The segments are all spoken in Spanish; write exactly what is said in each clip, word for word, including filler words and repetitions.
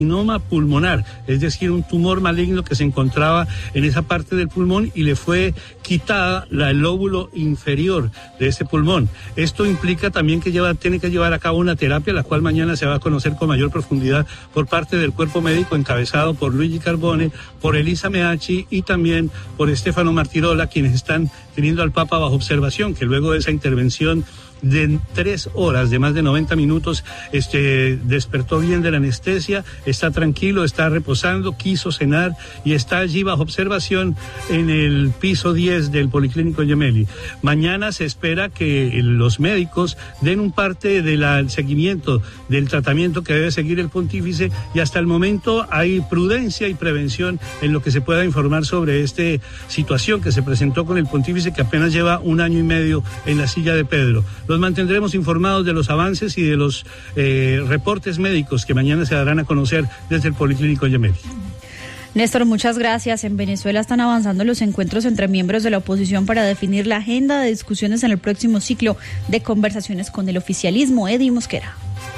carcinoma pulmonar, es decir, un tumor maligno que se encontraba en esa parte del pulmón y le fue quitada la, el lóbulo inferior de ese pulmón. Esto implica también que lleva, tiene que llevar a cabo una terapia, la cual mañana se va a conocer con mayor profundidad por parte del cuerpo médico encabezado por Luigi Carbone, por Elisa Meacci y también por Stefano Martirola, quienes están teniendo al Papa bajo observación, que luego de esa intervención de tres horas, de más de noventa minutos, este, despertó bien de la anestesia, está tranquilo, está reposando, quiso cenar y está allí bajo observación en el piso diez del Policlínico Gemelli. Mañana se espera que los médicos den un parte del seguimiento del tratamiento que debe seguir el pontífice y hasta el momento hay prudencia y prevención en lo que se pueda informar sobre esta situación que se presentó con el pontífice, que apenas lleva un año y medio en la silla de Pedro. Los mantendremos informados de los avances y de los eh, reportes médicos que mañana se darán a conocer desde el Policlínico Gemelli. Néstor, muchas gracias. En Venezuela están avanzando los encuentros entre miembros de la oposición para definir la agenda de discusiones en el próximo ciclo de conversaciones con el oficialismo. Eddie Mosquera.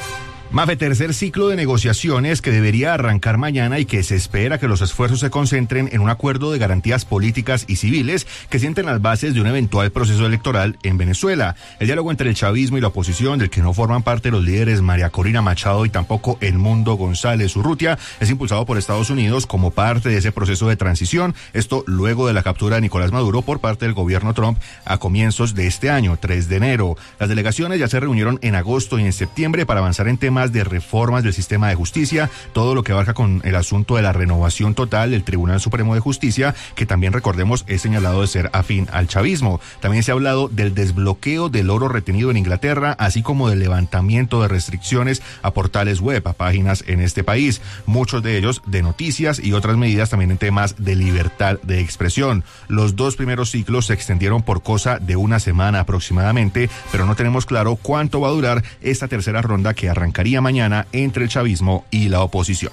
Mafe, tercer ciclo de negociaciones que debería arrancar mañana y que se espera que los esfuerzos se concentren en un acuerdo de garantías políticas y civiles que sienten las bases de un eventual proceso electoral en Venezuela. El diálogo entre el chavismo y la oposición, del que no forman parte los líderes María Corina Machado y tampoco Edmundo González Urrutia, es impulsado por Estados Unidos como parte de ese proceso de transición. Esto luego de la captura de Nicolás Maduro por parte del gobierno Trump a comienzos de este año, tres de enero. Las delegaciones ya se reunieron en agosto y en septiembre para avanzar en temas de reformas del sistema de justicia, todo lo que abarca con el asunto de la renovación total del Tribunal Supremo de Justicia, que también, recordemos, es señalado de ser afín al chavismo. También se ha hablado del desbloqueo del oro retenido en Inglaterra, así como del levantamiento de restricciones a portales web, a páginas en este país, muchos de ellos de noticias y otras medidas también en temas de libertad de expresión. Los dos primeros ciclos se extendieron por cosa de una semana aproximadamente, pero no tenemos claro cuánto va a durar esta tercera ronda que arrancaría mañana entre el chavismo y la oposición.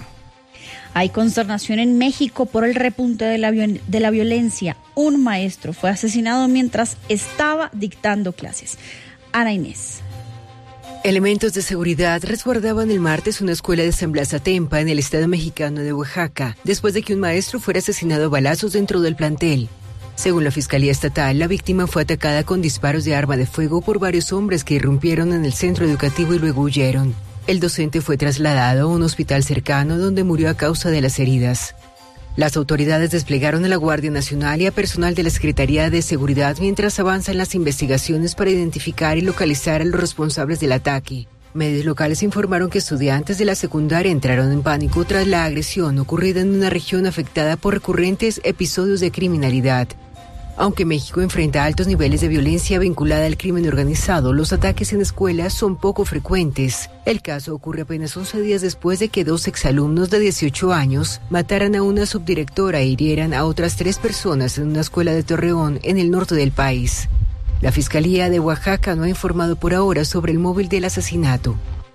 Hay consternación en México por el repunte de la, viol- de la violencia. Un maestro fue asesinado mientras estaba dictando clases. Ana Inés. Elementos de seguridad resguardaban el martes una escuela de San Blas Atempa en el estado mexicano de Oaxaca, después de que un maestro fuera asesinado a balazos dentro del plantel. Según la Fiscalía Estatal, la víctima fue atacada con disparos de arma de fuego por varios hombres que irrumpieron en el centro educativo y luego huyeron. El docente fue trasladado a un hospital cercano donde murió a causa de las heridas. Las autoridades desplegaron a la Guardia Nacional y a personal de la Secretaría de Seguridad mientras avanzan las investigaciones para identificar y localizar a los responsables del ataque. Medios locales informaron que estudiantes de la secundaria entraron en pánico tras la agresión ocurrida en una región afectada por recurrentes episodios de criminalidad. Aunque México enfrenta altos niveles de violencia vinculada al crimen organizado, los ataques en escuelas son poco frecuentes. El caso ocurre apenas once días después de que dos exalumnos de dieciocho años mataran a una subdirectora e hirieran a otras tres personas en una escuela de Torreón, en el norte del país. La Fiscalía de Oaxaca no ha informado por ahora sobre el móvil del asesinato.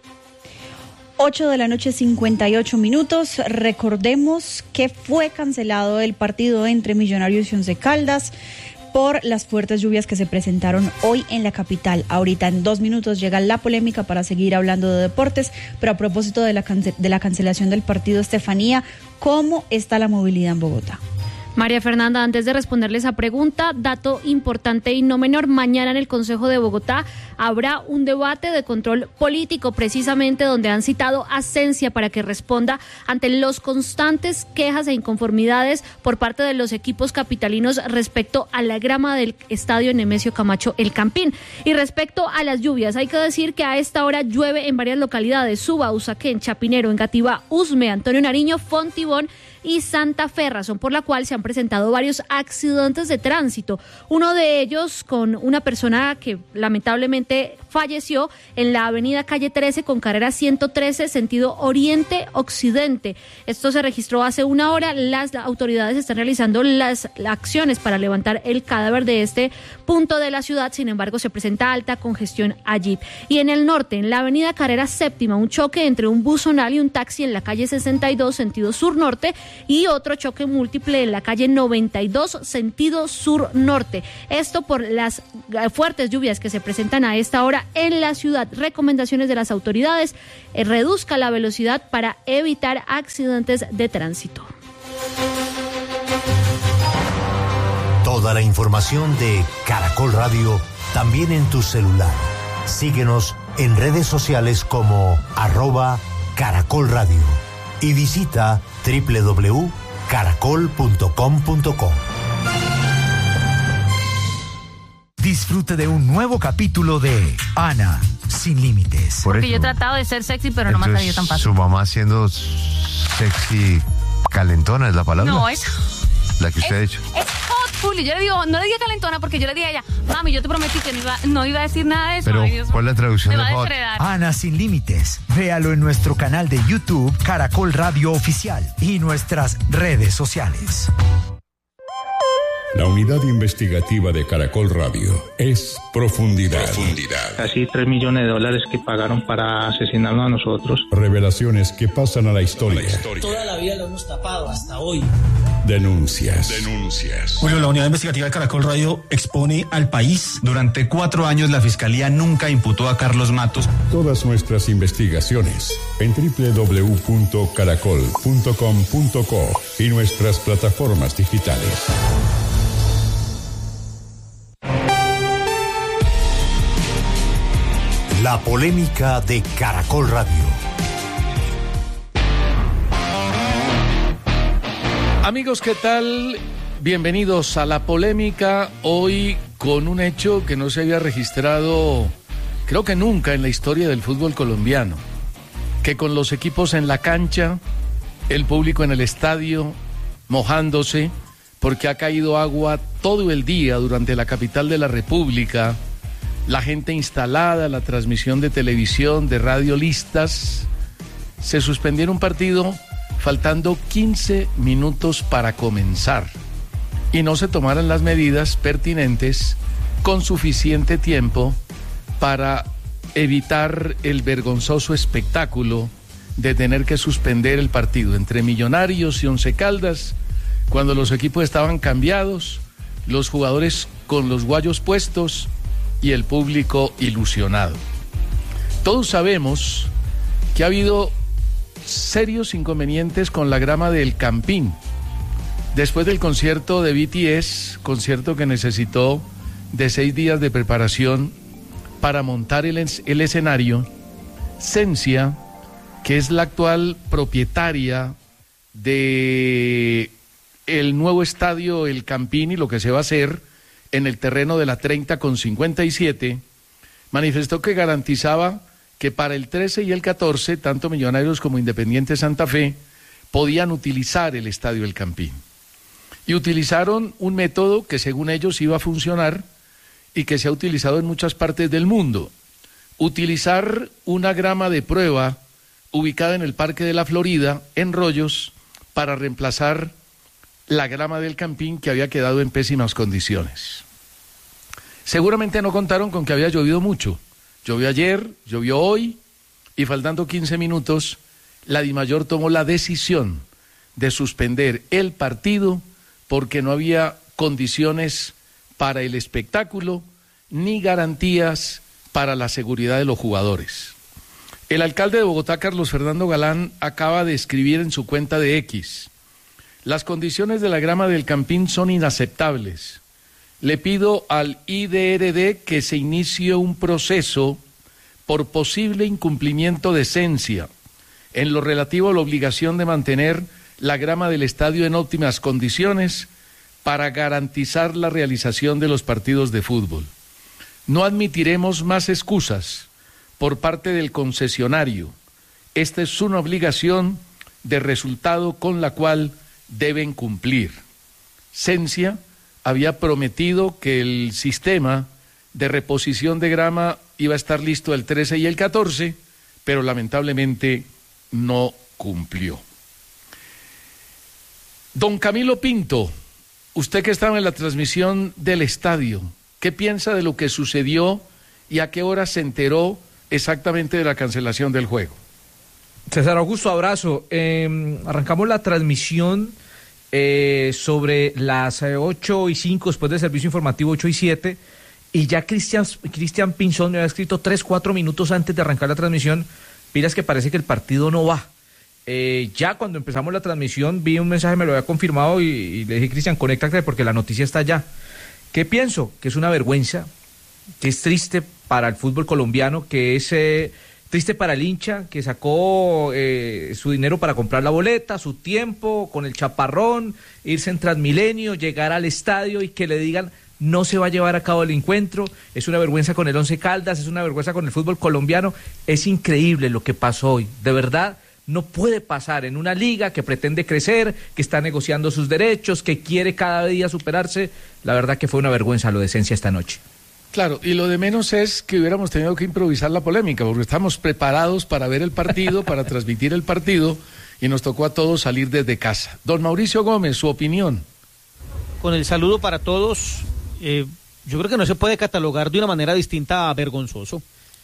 ocho de la noche, cincuenta y ocho minutos. Recordemos que fue cancelado el partido entre Millonarios y Once Caldas por las fuertes lluvias que se presentaron hoy en la capital. Ahorita en dos minutos llega la polémica para seguir hablando de deportes, pero a propósito de la, cance- de la cancelación del partido, Estefanía, ¿cómo está la movilidad en Bogotá? María Fernanda, antes de responderle esa pregunta, dato importante y no menor, mañana en el Consejo de Bogotá habrá un debate de control político, precisamente donde han citado a Cencia para que responda ante los constantes quejas e inconformidades por parte de los equipos capitalinos respecto a la grama del estadio Nemesio Camacho El Campín. Y respecto a las lluvias, hay que decir que a esta hora llueve en varias localidades: Suba, Usaquén, Chapinero, Engativá, Usme, Antonio Nariño, Fontibón y Santa Fe, razón por la cual se han presentado varios accidentes de tránsito. Uno de ellos con una persona que lamentablemente falleció en la avenida Calle trece con carrera ciento trece, sentido oriente-occidente. Esto se registró hace una hora. Las autoridades están realizando las, las acciones para levantar el cadáver de este punto de la ciudad. Sin embargo, se presenta alta congestión allí. Y en el norte, en la avenida Carrera Séptima, un choque entre un bus zonal y un taxi en la calle sesenta y dos, sentido sur-norte, y otro choque múltiple en la calle noventa y dos, sentido sur-norte. Esto por las fuertes lluvias que se presentan a esta hora pública en la ciudad. Recomendaciones de las autoridades: eh, reduzca la velocidad para evitar accidentes de tránsito. Toda la información de Caracol Radio también en tu celular. Síguenos en redes sociales como arroba Caracol Radio y visita doble u doble u doble u punto caracol punto com punto co. Disfrute de un nuevo capítulo de Ana sin límites. Porque yo he tratado de ser sexy, pero no me ha salido tan fácil. Su mamá siendo sexy calentona es la palabra. No, es... La que usted es, ha dicho. Es hot, Julio. Yo le digo, no le diga calentona porque yo le dije a ella, mami, yo te prometí que no iba, no iba a decir nada de eso. Pero, Ay, Dios, ¿cuál es la traducción me de va a hot? desheredar. Ana sin límites. Véalo en nuestro canal de YouTube Caracol Radio Oficial y nuestras redes sociales. La unidad investigativa de Caracol Radio es Profundidad. Profundidad. Casi tres millones de dólares que pagaron para asesinarnos a nosotros. Revelaciones que pasan a la historia. La historia. Toda la vida lo hemos tapado hasta hoy. Denuncias. Denuncias. Julio, la unidad investigativa de Caracol Radio expone al país. Durante cuatro años la Fiscalía nunca imputó a Carlos Matos. Todas nuestras investigaciones en doble u doble u doble u punto caracol punto com punto co y nuestras plataformas digitales. La polémica de Caracol Radio. Amigos, ¿qué tal? Bienvenidos a La Polémica, hoy con un hecho que no se había registrado, creo que nunca en la historia del fútbol colombiano, que con los equipos en la cancha, el público en el estadio, mojándose, porque ha caído agua todo el día durante la capital de la República, la gente instalada, la transmisión de televisión, de radio listas, se suspendiera un partido faltando quince minutos para comenzar y no se tomaran las medidas pertinentes con suficiente tiempo para evitar el vergonzoso espectáculo de tener que suspender el partido entre Millonarios y Once Caldas, cuando los equipos estaban cambiados, los jugadores con los guayos puestos y el público ilusionado. Todos sabemos que ha habido serios inconvenientes con la grama del Campín. Después del concierto de B T S, concierto que necesitó de seis días de preparación para montar el, el escenario, Sensia, que es la actual propietaria de el nuevo estadio El Campín y lo que se va a hacer en el terreno de la treinta con cincuenta y siete, manifestó que garantizaba que para el trece y el catorce, tanto Millonarios como Independiente Santa Fe podían utilizar el estadio El Campín. Y utilizaron un método que según ellos iba a funcionar y que se ha utilizado en muchas partes del mundo. Utilizar una grama de prueba ubicada en el Parque de la Florida, en Rollos, para reemplazar la grama del Campín que había quedado en pésimas condiciones. Seguramente no contaron con que había llovido mucho. Llovió ayer, llovió hoy, y faltando quince minutos, la Dimayor tomó la decisión de suspender el partido porque no había condiciones para el espectáculo ni garantías para la seguridad de los jugadores. El alcalde de Bogotá, Carlos Fernando Galán, acaba de escribir en su cuenta de X: las condiciones de la grama del Campín son inaceptables. Le pido al I D R D que se inicie un proceso por posible incumplimiento de Sensia en lo relativo a la obligación de mantener la grama del estadio en óptimas condiciones para garantizar la realización de los partidos de fútbol. No admitiremos más excusas por parte del concesionario. Esta es una obligación de resultado con la cual deben cumplir. Sensia había prometido que el sistema de reposición de grama iba a estar listo el trece y el catorce, pero lamentablemente no cumplió. Don Camilo Pinto, usted que estaba en la transmisión del estadio, ¿qué piensa de lo que sucedió y a qué hora se enteró exactamente de la cancelación del juego? César Augusto, abrazo. Eh, arrancamos la transmisión eh, sobre las ocho y cinco, después del servicio informativo ocho y siete, Y ya Cristian Cristian Pinzón me había escrito tres, cuatro minutos antes de arrancar la transmisión, miras que parece que el partido no va. Eh, ya cuando empezamos la transmisión vi un mensaje, me lo había confirmado y, y le dije, Cristian, conéctate porque la noticia está allá. ¿Qué pienso? Que es una vergüenza, que es triste para el fútbol colombiano, que es eh, triste para el hincha, que sacó eh, su dinero para comprar la boleta, su tiempo, con el chaparrón, irse en Transmilenio, llegar al estadio y que le digan no se va a llevar a cabo el encuentro. Es una vergüenza con el Once Caldas, es una vergüenza con el fútbol colombiano. Es increíble lo que pasó hoy, de verdad. No puede pasar en una liga que pretende crecer, que está negociando sus derechos, que quiere cada día superarse. La verdad que fue una vergüenza lo de Esencia esta noche. Claro, y lo de menos es que hubiéramos tenido que improvisar la polémica, porque estamos preparados para ver el partido, para transmitir el partido, y nos tocó a todos salir desde casa. Don Mauricio Gómez, su opinión. Con el saludo para todos, eh, yo creo que no se puede catalogar de una manera distinta a vergonzoso.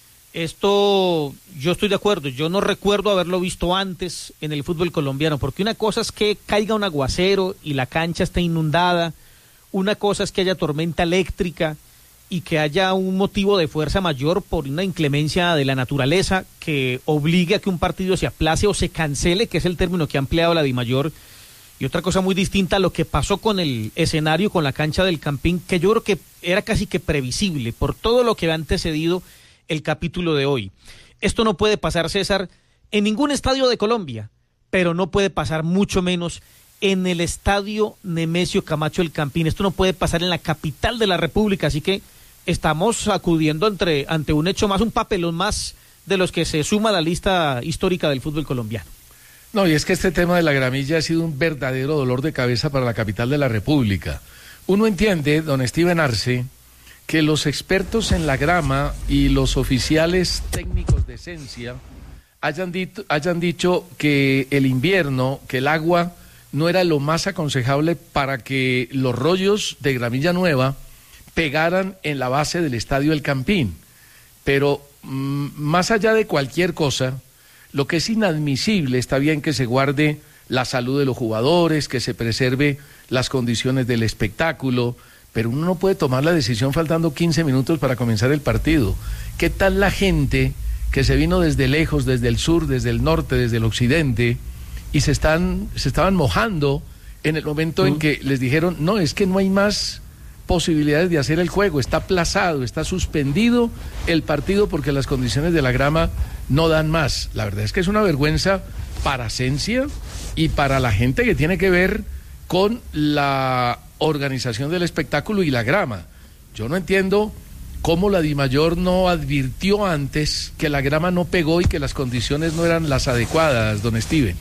Esto, yo estoy de acuerdo, yo no recuerdo haberlo visto antes en el fútbol colombiano, porque una cosa es que caiga un aguacero y la cancha esté inundada, una cosa es que haya tormenta eléctrica y que haya un motivo de fuerza mayor por una inclemencia de la naturaleza que obligue a que un partido se aplace o se cancele, que es el término que ha empleado la Dimayor. Y otra cosa muy distinta a lo que pasó con el escenario, con la cancha del Campín, que yo creo que era casi que previsible por todo lo que ha antecedido el capítulo de hoy. Esto no puede pasar, César, en ningún estadio de Colombia, pero no puede pasar mucho menos en el estadio Nemesio Camacho El Campín. Esto no puede pasar en la capital de la República, así que estamos acudiendo entre, ante un hecho más, un papelón más de los que se suma a la lista histórica del fútbol colombiano. No, y es que este tema de la gramilla ha sido un verdadero dolor de cabeza para la capital de la República. Uno entiende, don Steven Arce, que los expertos en la grama y los oficiales técnicos de Esencia hayan, dito, hayan dicho que el invierno, que el agua no era lo más aconsejable para que los rollos de gramilla nueva pegaran en la base del estadio El Campín. Pero mmm, más allá de cualquier cosa, lo que es inadmisible, está bien que se guarde la salud de los jugadores, que se preserve las condiciones del espectáculo, pero uno no puede tomar la decisión faltando quince minutos para comenzar el partido. ¿Qué tal la gente que se vino desde lejos, desde el sur, desde el norte, desde el occidente, y se están, se estaban mojando en el momento en que les dijeron, no, es que no hay más posibilidades de hacer el juego, está aplazado, está suspendido el partido porque las condiciones de la grama no dan más? La verdad es que es una vergüenza para Esencia y para la gente que tiene que ver con la organización del espectáculo y la grama. Yo no entiendo cómo la Dimayor no advirtió antes que la grama no pegó y que las condiciones no eran las adecuadas, don Steven.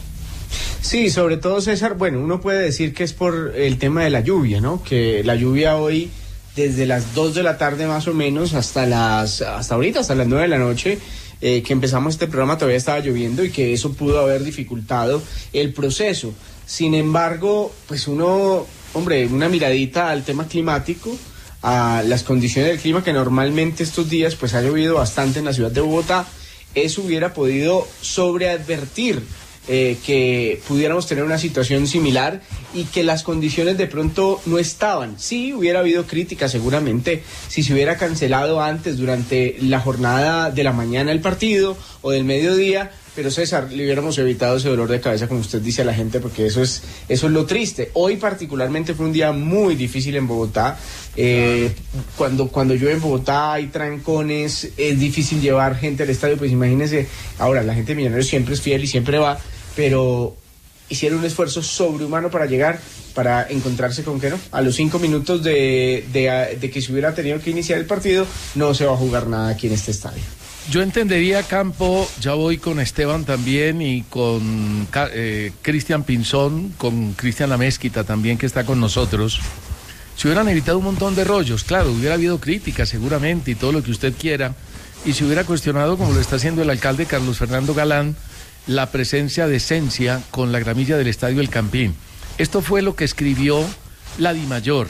Sí, sobre todo, César, bueno, uno puede decir que es por el tema de la lluvia, ¿no? Que la lluvia hoy, desde las dos de la tarde más o menos hasta las, hasta ahorita, hasta las nueve de la noche, eh, que empezamos este programa, todavía estaba lloviendo y que eso pudo haber dificultado el proceso. Sin embargo, pues uno, hombre, una miradita al tema climático, a las condiciones del clima, que normalmente estos días pues ha llovido bastante en la ciudad de Bogotá, eso hubiera podido sobreadvertir eh, que pudiéramos tener una situación similar y que las condiciones de pronto no estaban. Sí, hubiera habido críticas seguramente si se hubiera cancelado antes durante la jornada de la mañana el partido o del mediodía, pero César, le hubiéramos evitado ese dolor de cabeza, como usted dice a la gente, porque eso es eso es lo triste. Hoy particularmente fue un día muy difícil en Bogotá. Eh, cuando, cuando llueve en Bogotá hay trancones, es difícil llevar gente al estadio, pues imagínense, ahora la gente de Millonarios siempre es fiel y siempre va, pero hicieron un esfuerzo sobrehumano para llegar, para encontrarse con que no, a los cinco minutos de, de, de que se hubiera tenido que iniciar el partido, no se va a jugar nada aquí en este estadio. Yo entendería, Campo, ya voy con Esteban también y con eh, Cristian Pinzón, con Cristian Amezquita también, que está con nosotros. Se hubieran evitado un montón de rollos, claro, hubiera habido críticas seguramente y todo lo que usted quiera, y se hubiera cuestionado, como lo está haciendo el alcalde Carlos Fernando Galán, la presencia de Esencia con la gramilla del estadio El Campín. Esto fue lo que escribió la Dimayor.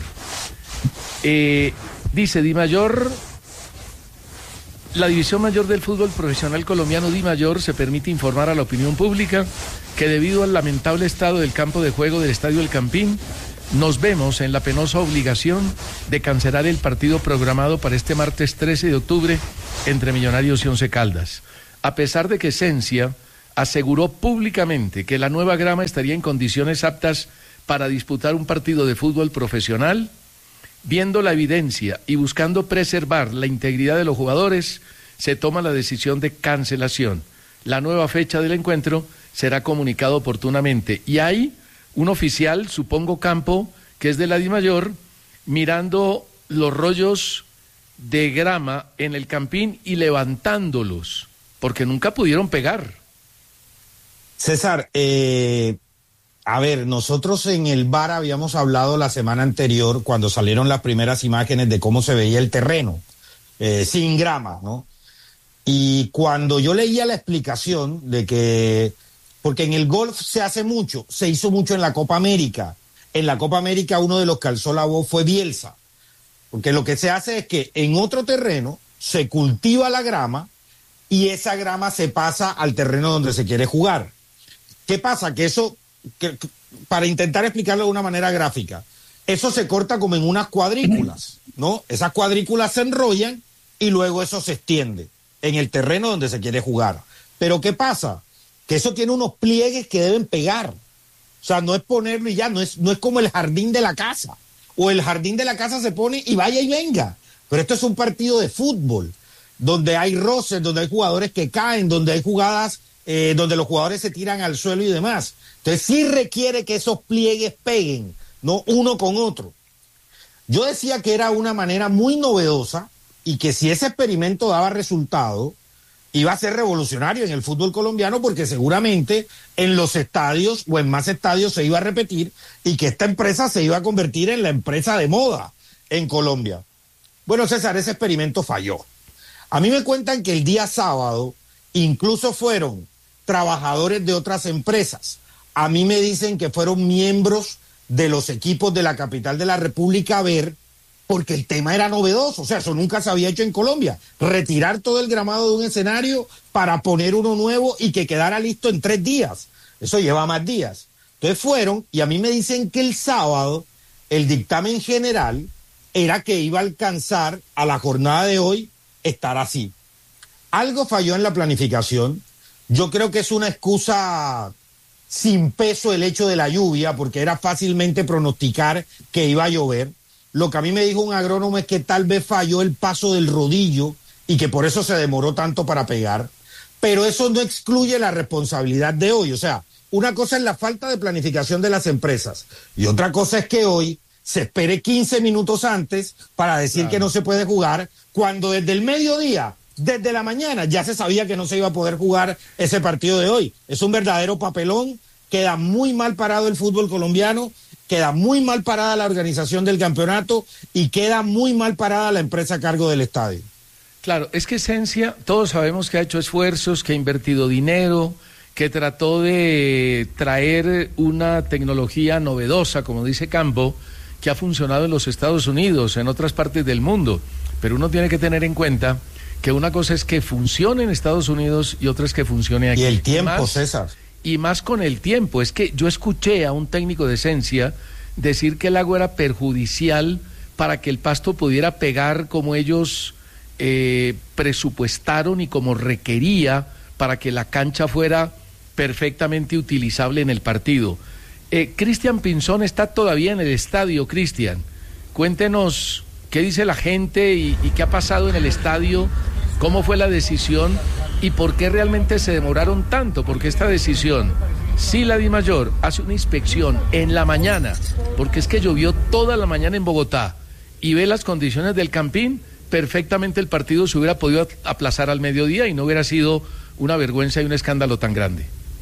Eh, dice Dimayor... La División Mayor del Fútbol Profesional Colombiano, Dimayor, se permite informar a la opinión pública que debido al lamentable estado del campo de juego del Estadio El Campín, nos vemos en la penosa obligación de cancelar el partido programado para este martes trece de octubre entre Millonarios y Once Caldas. A pesar de que Esencia aseguró públicamente que la nueva grama estaría en condiciones aptas para disputar un partido de fútbol profesional, viendo la evidencia y buscando preservar la integridad de los jugadores, se toma la decisión de cancelación. La nueva fecha del encuentro será comunicado oportunamente. Y hay un oficial, supongo Campo, que es de la DIMAYOR, mirando los rollos de grama en el campín y levantándolos, porque nunca pudieron pegar. César, eh, a ver, nosotros en el V A R habíamos hablado la semana anterior, cuando salieron las primeras imágenes de cómo se veía el terreno, eh, sin grama, ¿no? Y cuando yo leía la explicación de que, porque en el golf se hace mucho, se hizo mucho en la Copa América. En la Copa América uno de los que alzó la voz fue Bielsa. Porque lo que se hace es que en otro terreno se cultiva la grama y esa grama se pasa al terreno donde se quiere jugar. ¿Qué pasa? Que eso, que, para intentar explicarlo de una manera gráfica, eso se corta como en unas cuadrículas, ¿no? Esas cuadrículas se enrollan y luego eso se extiende en el terreno donde se quiere jugar. Pero ¿qué pasa? Que eso tiene unos pliegues que deben pegar. O sea, no es ponerlo y ya, no es, no es como el jardín de la casa. O el jardín de la casa se pone y vaya y venga. Pero esto es un partido de fútbol, donde hay roces, donde hay jugadores que caen, donde hay jugadas, eh, donde los jugadores se tiran al suelo y demás. Entonces sí requiere que esos pliegues peguen, no uno con otro. Yo decía que era una manera muy novedosa y que si ese experimento daba resultado, iba a ser revolucionario en el fútbol colombiano, porque seguramente en los estadios o en más estadios se iba a repetir y que esta empresa se iba a convertir en la empresa de moda en Colombia. Bueno, César, ese experimento falló. A mí me cuentan que el día sábado incluso fueron trabajadores de otras empresas. A mí me dicen que fueron miembros de los equipos de la capital de la República a ver, porque el tema era novedoso, o sea, eso nunca se había hecho en Colombia, retirar todo el gramado de un escenario para poner uno nuevo y que quedara listo en tres días, eso lleva más días. Entonces fueron, y a mí me dicen que el sábado el dictamen general era que iba a alcanzar a la jornada de hoy estar así. Algo falló en la planificación, yo creo que es una excusa sin peso el hecho de la lluvia, porque era fácilmente pronosticar que iba a llover. Lo que a mí me dijo un agrónomo es que tal vez falló el paso del rodillo y que por eso se demoró tanto para pegar. Pero eso no excluye la responsabilidad de hoy. O sea, una cosa es la falta de planificación de las empresas y otra cosa es que hoy se espere quince minutos antes para decir claro. que no se puede jugar, cuando desde el mediodía, desde la mañana, ya se sabía que no se iba a poder jugar ese partido de hoy. Es un verdadero papelón, queda muy mal parado el fútbol colombiano. Queda muy mal parada la organización del campeonato y queda muy mal parada la empresa a cargo del estadio. Claro, es que Esencia, todos sabemos que ha hecho esfuerzos, que ha invertido dinero, que trató de traer una tecnología novedosa, como dice Campo, que ha funcionado en los Estados Unidos, en otras partes del mundo. Pero uno tiene que tener en cuenta que una cosa es que funcione en Estados Unidos y otra es que funcione aquí. Y el tiempo, más, César. Y más con el tiempo. Es que yo escuché a un técnico de Esencia decir que el agua era perjudicial para que el pasto pudiera pegar como ellos eh, presupuestaron y como requería para que la cancha fuera perfectamente utilizable en el partido. Eh, Cristian Pinzón está todavía en el estadio. Cristian, cuéntenos qué dice la gente y, y qué ha pasado en el estadio, cómo fue la decisión y por qué realmente se demoraron tanto, porque esta decisión, si la DIMAYOR hace una inspección en la mañana, porque es que llovió toda la mañana en Bogotá, y ve las condiciones del campín, perfectamente el partido se hubiera podido aplazar al mediodía y no hubiera sido una vergüenza y un escándalo tan grande.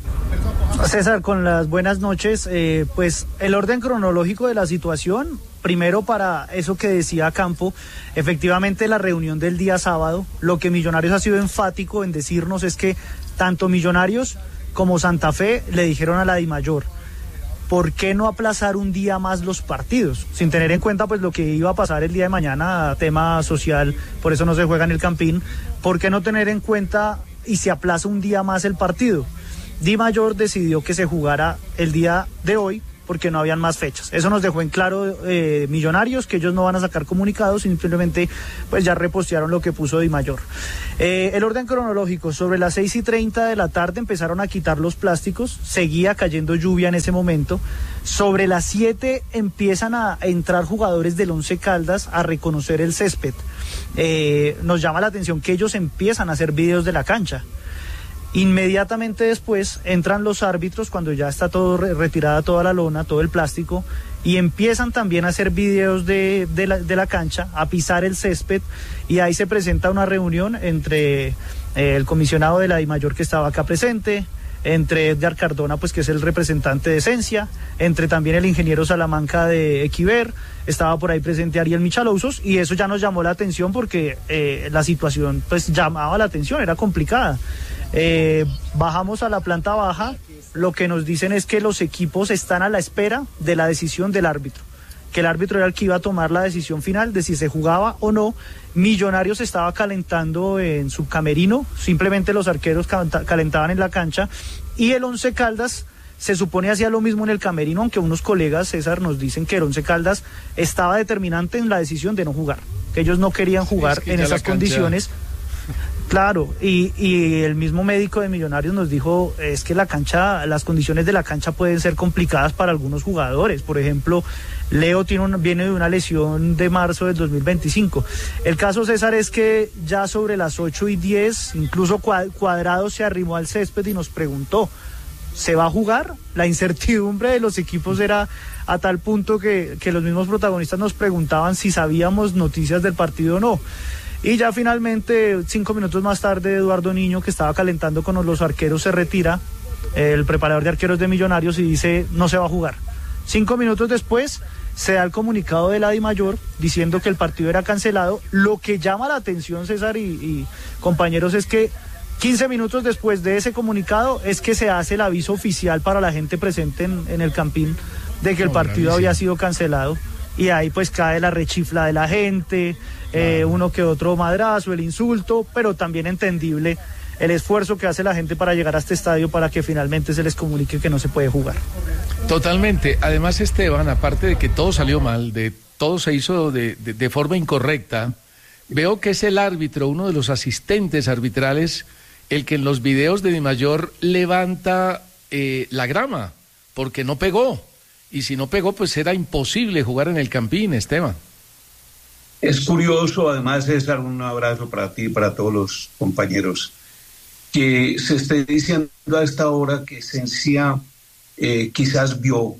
César, con las buenas noches, eh, pues el orden cronológico de la situación, primero para eso que decía Campo, efectivamente la reunión del día sábado, lo que Millonarios ha sido enfático en decirnos es que tanto Millonarios como Santa Fe le dijeron a la DIMAYOR, ¿por qué no aplazar un día más los partidos? Sin tener en cuenta pues lo que iba a pasar el día de mañana, tema social, por eso no se juega en el Campín, ¿por qué no tener en cuenta y se aplaza un día más el partido? DIMAYOR decidió que se jugara el día de hoy porque no habían más fechas. Eso nos dejó en claro eh, Millonarios, que ellos no van a sacar comunicados, simplemente pues ya repostearon lo que puso Di Mayor. Eh, el orden cronológico, sobre las seis y treinta de la tarde empezaron a quitar los plásticos, seguía cayendo lluvia en ese momento. Sobre las siete empiezan a entrar jugadores del Once Caldas a reconocer el césped. Eh, nos llama la atención que ellos empiezan a hacer videos de la cancha. Inmediatamente después entran los árbitros cuando ya está todo retirada toda la lona, todo el plástico, y empiezan también a hacer videos de, de, la, de la cancha, a pisar el césped, y ahí se presenta una reunión entre eh, el comisionado de la DIMAYOR que estaba acá presente, entre Edgar Cardona, pues que es el representante de Esencia, entre también el ingeniero Salamanca de Equiver, estaba por ahí presente Ariel Michalousos, y eso ya nos llamó la atención porque eh, la situación pues llamaba la atención, era complicada. Eh, bajamos a la planta baja, lo que nos dicen es que los equipos están a la espera de la decisión del árbitro, que el árbitro era el que iba a tomar la decisión final de si se jugaba o no. Millonarios estaba calentando en su camerino, simplemente los arqueros calentaban en la cancha, y el Once Caldas se supone hacía lo mismo en el camerino, aunque unos colegas, César, nos dicen que el Once Caldas estaba determinante en la decisión de no jugar, que ellos no querían jugar sí, es que en esas condiciones. Claro, y, y el mismo médico de Millonarios nos dijo, es que la cancha, las condiciones de la cancha pueden ser complicadas para algunos jugadores. Por ejemplo, Leo tiene un, viene de una lesión de marzo del dos mil veinticinco. El caso, César, es que ya sobre las ocho y diez, incluso Cuadrado se arrimó al césped y nos preguntó, ¿se va a jugar? La incertidumbre de los equipos era a tal punto que, que los mismos protagonistas nos preguntaban si sabíamos noticias del partido o no. Y ya finalmente, cinco minutos más tarde, Eduardo Niño, que estaba calentando con los arqueros, se retira, el preparador de arqueros de Millonarios, y dice, no se va a jugar. Cinco minutos después, se da el comunicado de la DIMAYOR diciendo que el partido era cancelado. Lo que llama la atención, César y, y compañeros, es que quince minutos después de ese comunicado es que se hace el aviso oficial para la gente presente en, en el Campín de que el partido oh, había sido cancelado. Y ahí pues cae la rechifla de la gente, eh, uno que otro madrazo, el insulto, pero también entendible el esfuerzo que hace la gente para llegar a este estadio para que finalmente se les comunique que no se puede jugar. Totalmente. Además, Esteban, aparte de que todo salió mal, de todo se hizo de, de, de forma incorrecta, veo que es el árbitro, uno de los asistentes arbitrales, el que en los videos de DIMAYOR levanta eh, la grama, porque no pegó. Y si no pegó, pues era imposible jugar en el Campín, Esteban. Es curioso, además, César, un abrazo para ti y para todos los compañeros, que se esté diciendo a esta hora que Esencia eh, quizás vio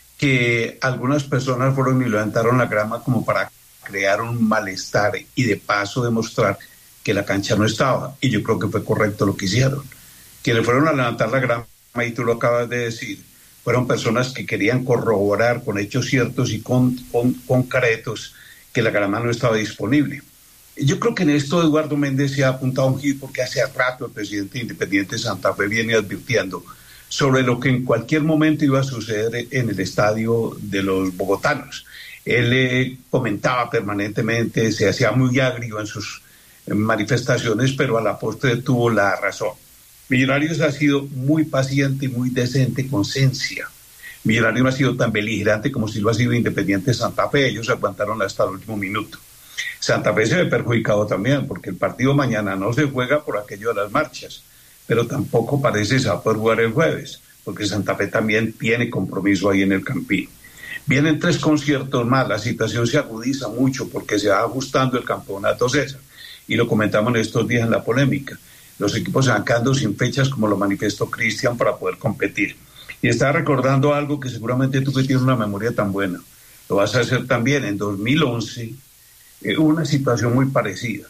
que algunas personas fueron y levantaron la grama como para crear un malestar y de paso demostrar que la cancha no estaba. Y yo creo que fue correcto lo que hicieron. Que le fueron a levantar la grama, y tú lo acabas de decir, fueron personas que querían corroborar con hechos ciertos y con, con, concretos que la grama no estaba disponible. Yo creo que en esto Eduardo Méndez se ha apuntado un hit porque hace rato el presidente Independiente de Santa Fe viene advirtiendo sobre lo que en cualquier momento iba a suceder en el estadio de los bogotanos. Él eh, comentaba permanentemente, se hacía muy agrio en sus manifestaciones, pero a la postre tuvo la razón. Millonarios ha sido muy paciente y muy decente con Esencia. Millonarios no ha sido tan beligerante como si lo ha sido Independiente de Santa Fe. Ellos aguantaron hasta el último minuto. Santa Fe se ve perjudicado también, porque el partido mañana no se juega por aquello de las marchas, pero tampoco parece que se va a poder jugar el jueves, porque Santa Fe también tiene compromiso ahí en el Campín. Vienen tres conciertos más, la situación se agudiza mucho porque se va ajustando el campeonato, César, y lo comentamos en estos días en la polémica. Los equipos se van quedando sin fechas, como lo manifestó Cristian, para poder competir. Y estaba recordando algo que seguramente tú que tienes una memoria tan buena, lo vas a hacer también. En dos mil once eh, hubo una situación muy parecida.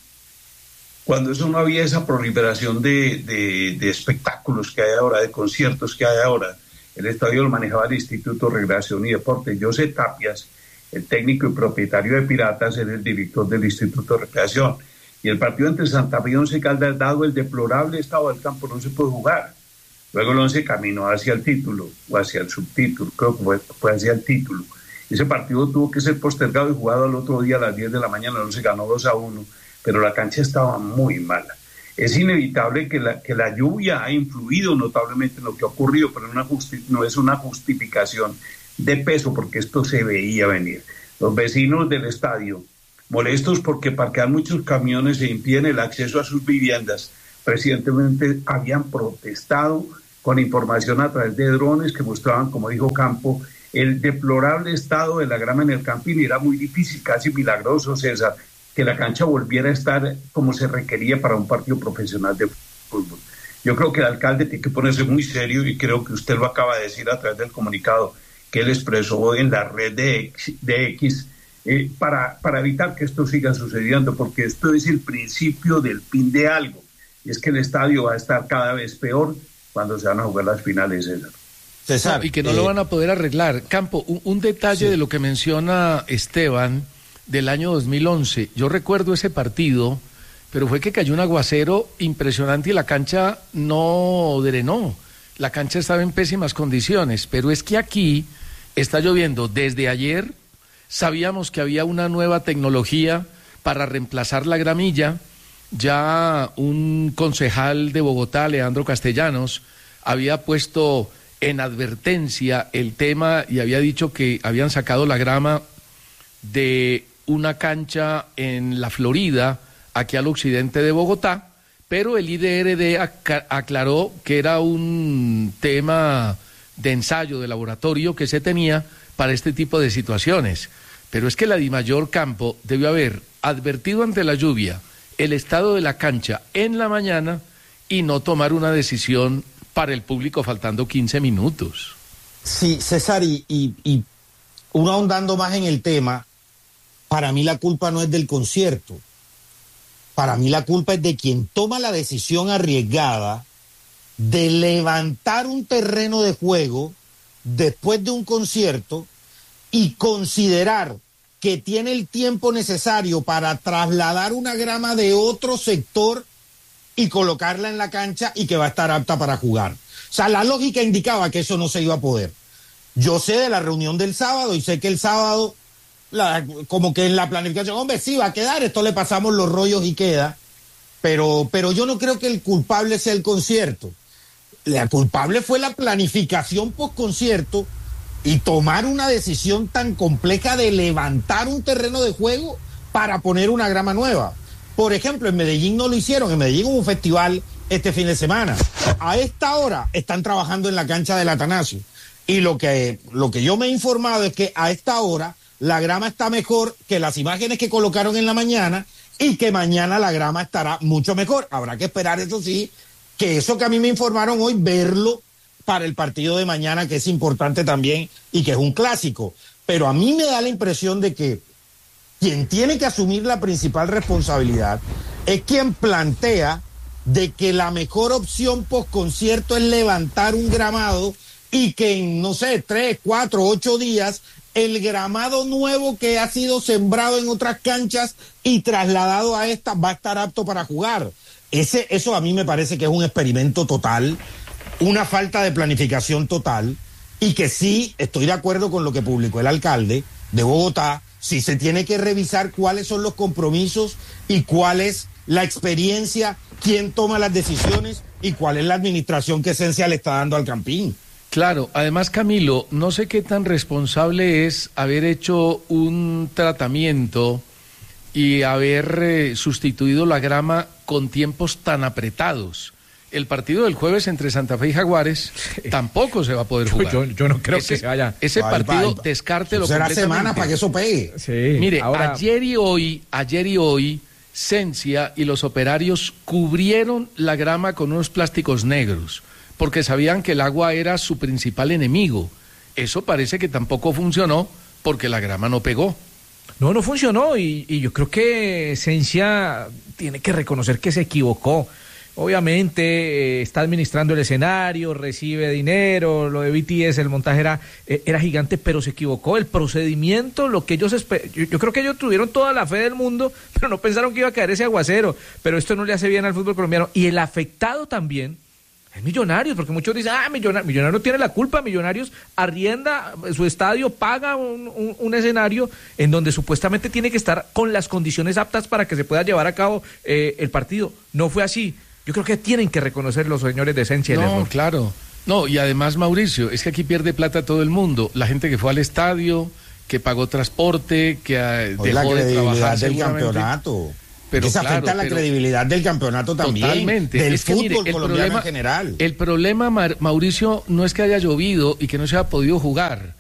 Cuando eso no había esa proliferación de, de, de espectáculos que hay ahora, de conciertos que hay ahora, el estadio lo manejaba el Instituto de Recreación y Deporte. José Tapias, el técnico y propietario de Piratas, era el director del Instituto de Recreación. Y el partido entre Santa Fe y Once Caldas, dado el deplorable estado del campo, no se puede jugar. Luego el Once caminó hacia el título, o hacia el subtítulo, creo que fue, fue hacia el título. Ese partido tuvo que ser postergado y jugado al otro día a las diez de la mañana. El Once ganó dos a uno, pero la cancha estaba muy mala. Es inevitable que la, que la lluvia ha influido notablemente en lo que ha ocurrido, pero una justi- no es una justificación de peso, porque esto se veía venir. Los vecinos del estadio, molestos porque parquean muchos camiones e impiden el acceso a sus viviendas, recientemente habían protestado con información a través de drones que mostraban, como dijo Campo, el deplorable estado de la grama en el Campín, y era muy difícil, casi milagroso, César, que la cancha volviera a estar como se requería para un partido profesional de fútbol. Yo creo que el alcalde tiene que ponerse muy serio, y creo que usted lo acaba de decir a través del comunicado que él expresó en la red de X, de X eh, para, para evitar que esto siga sucediendo, porque esto es el principio del fin de algo, y es que el estadio va a estar cada vez peor cuando se van a jugar las finales, César. César, no, y que no eh, lo van a poder arreglar. Campo, un, un detalle sí. de lo que menciona Esteban del año dos mil once. Yo recuerdo ese partido, pero fue que cayó un aguacero impresionante y la cancha no drenó. La cancha estaba en pésimas condiciones, pero es que aquí está lloviendo desde ayer. Sabíamos que había una nueva tecnología para reemplazar la gramilla. Ya un concejal de Bogotá, Leandro Castellanos, había puesto en advertencia el tema y había dicho que habían sacado la grama de una cancha en la Florida, aquí al occidente de Bogotá, pero el I D R D ac- aclaró que era un tema de ensayo, de laboratorio que se tenía para este tipo de situaciones. Pero es que la Dimayor Campo debió haber advertido ante la lluvia el estado de la cancha en la mañana y no tomar una decisión para el público faltando quince minutos. Sí, César, y, y, y uno ahondando más en el tema, para mí la culpa no es del concierto. Para mí la culpa es de quien toma la decisión arriesgada de levantar un terreno de juego después de un concierto y considerar que tiene el tiempo necesario para trasladar una grama de otro sector y colocarla en la cancha y que va a estar apta para jugar. O sea, la lógica indicaba que eso no se iba a poder. Yo sé de la reunión del sábado y sé que el sábado, la, como que en la planificación, hombre, sí va a quedar, esto le pasamos los rollos y queda, pero, pero yo no creo que el culpable sea el concierto. La culpable fue la planificación post-concierto y tomar una decisión tan compleja de levantar un terreno de juego para poner una grama nueva. Por ejemplo, en Medellín no lo hicieron. En Medellín hubo un festival este fin de semana. A esta hora están trabajando en la cancha del Atanasio. Y lo que, lo que yo me he informado es que a esta hora la grama está mejor que las imágenes que colocaron en la mañana y que mañana la grama estará mucho mejor. Habrá que esperar, eso sí, que eso que a mí me informaron hoy, verlo para el partido de mañana, que es importante también y que es un clásico. Pero a mí me da la impresión de que quien tiene que asumir la principal responsabilidad es quien plantea de que la mejor opción post-concierto es levantar un gramado y que en, no sé, tres, cuatro, ocho días, el gramado nuevo que ha sido sembrado en otras canchas y trasladado a esta va a estar apto para jugar. Ese, eso a mí me parece que es un experimento total, una falta de planificación total, y que sí estoy de acuerdo con lo que publicó el alcalde de Bogotá. Sí se tiene que revisar cuáles son los compromisos y cuál es la experiencia, quién toma las decisiones y cuál es la administración que Esencia le está dando al Campín. Claro, además, Camilo, no sé qué tan responsable es haber hecho un tratamiento y haber eh, sustituido la grama con tiempos tan apretados. El partido del jueves entre Santa Fe y Jaguares sí. tampoco se va a poder jugar. Yo, yo, yo no creo ese, que se vaya. Ese bye, partido, bye. descártelo será completamente. Semana para que eso pegue. Sí, Mire, ahora... ayer y hoy, ayer y hoy, Cencia y los operarios cubrieron la grama con unos plásticos negros, porque sabían que el agua era su principal enemigo. Eso parece que tampoco funcionó, porque la grama no pegó. No, no funcionó, y, y yo creo que Cencia tiene que reconocer que se equivocó. Obviamente eh, está administrando el escenario, recibe dinero, lo de B T S, el montaje era, eh, era gigante, pero se equivocó. El procedimiento, lo que ellos esper- yo, yo creo que ellos tuvieron toda la fe del mundo, pero no pensaron que iba a caer ese aguacero. Pero esto no le hace bien al fútbol colombiano. Y el afectado también es Millonarios, porque muchos dicen, ah, Millonarios, Millonarios tiene la culpa, Millonarios arrienda su estadio, paga un, un, un escenario en donde supuestamente tiene que estar con las condiciones aptas para que se pueda llevar a cabo eh, el partido. No fue así. Yo creo que tienen que reconocer los señores de Esencia. No, claro. No, y además, Mauricio, es que aquí pierde plata todo el mundo. La gente que fue al estadio, que pagó transporte, que uh, dejó la de trabajar del campeonato. Pero eso claro, afecta a la pero credibilidad del campeonato también. Totalmente. Del es que, fútbol mire, el colombiano problema, en general. El problema, Mauricio, no es que haya llovido y que no se haya podido jugar.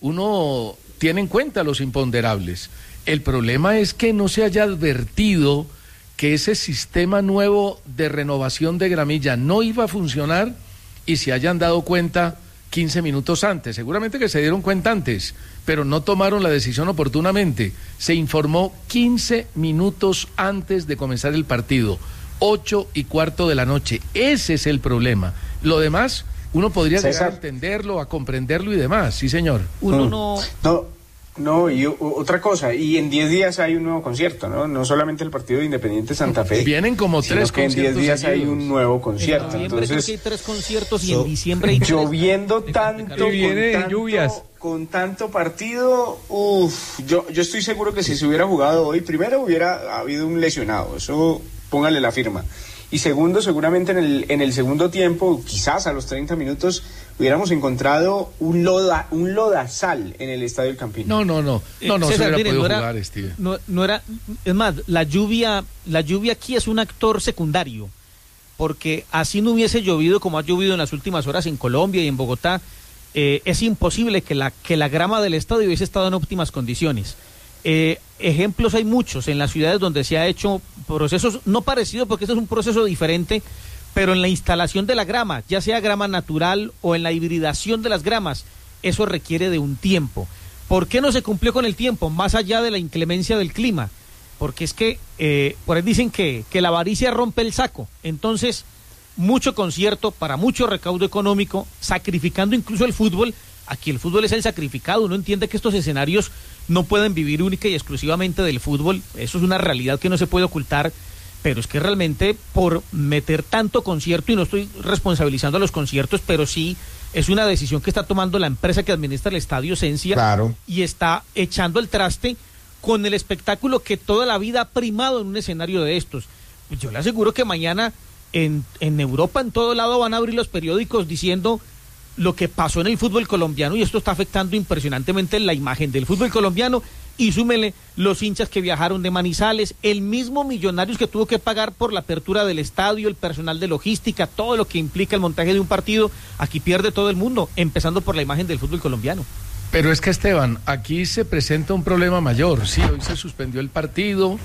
Uno tiene en cuenta los imponderables. El problema es que no se haya advertido que ese sistema nuevo de renovación de gramilla no iba a funcionar y se hayan dado cuenta quince minutos antes. Seguramente que se dieron cuenta antes, pero no tomaron la decisión oportunamente. Se informó quince minutos antes de comenzar el partido, ocho y cuarto de la noche. Ese es el problema. Lo demás, uno podría César. llegar a entenderlo, a comprenderlo y demás. Sí, señor. Uno no... no... No, y o, otra cosa, y en diez días hay un nuevo concierto, ¿no? No solamente el partido de Independiente Santa Fe. Vienen como tres que en diez días seguidos. Hay un nuevo concierto. En noviembre Entonces, creo que hay tres conciertos y en diciembre hay lloviendo tres. tanto, y viene con tanto, lluvias. Con tanto partido, uff, yo, yo estoy seguro que si se hubiera jugado hoy, primero hubiera habido un lesionado, eso póngale la firma. Y segundo, seguramente en el, en el segundo tiempo, quizás a los treinta minutos, hubiéramos encontrado un loda, un lodazal en el Estadio El Campín. No, no, no, no, no César, se hubiera mire, podido no era, jugar, Steve. No, no era, es más, la lluvia, la lluvia aquí es un actor secundario, porque así no hubiese llovido como ha llovido en las últimas horas en Colombia y en Bogotá, eh, es imposible que la, que la grama del estadio hubiese estado en óptimas condiciones. Eh, ejemplos hay muchos en las ciudades donde se ha hecho procesos no parecidos, porque este es un proceso diferente, pero en la instalación de la grama, ya sea grama natural o en la hibridación de las gramas, eso requiere de un tiempo. ¿Por qué no se cumplió con el tiempo? Más allá de la inclemencia del clima, porque es que eh, por ahí dicen que, que la avaricia rompe el saco. Entonces, mucho concierto para mucho recaudo económico, sacrificando incluso el fútbol. Aquí el fútbol es el sacrificado. Uno entiende que estos escenarios no pueden vivir única y exclusivamente del fútbol. Eso es una realidad que no se puede ocultar. Pero es que realmente por meter tanto concierto, y no estoy responsabilizando a los conciertos, pero sí es una decisión que está tomando la empresa que administra el Estadio Esencia, claro, y está echando el traste con el espectáculo que toda la vida ha primado en un escenario de estos. Yo le aseguro que mañana en, en Europa, en todo lado, van a abrir los periódicos diciendo lo que pasó en el fútbol colombiano, y esto está afectando impresionantemente la imagen del fútbol colombiano. Y súmele los hinchas que viajaron de Manizales, el mismo Millonarios que tuvo que pagar por la apertura del estadio, el personal de logística, todo lo que implica el montaje de un partido. Aquí pierde todo el mundo, empezando por la imagen del fútbol colombiano. Pero es que, Esteban, aquí se presenta un problema mayor. Sí, hoy se suspendió el partido,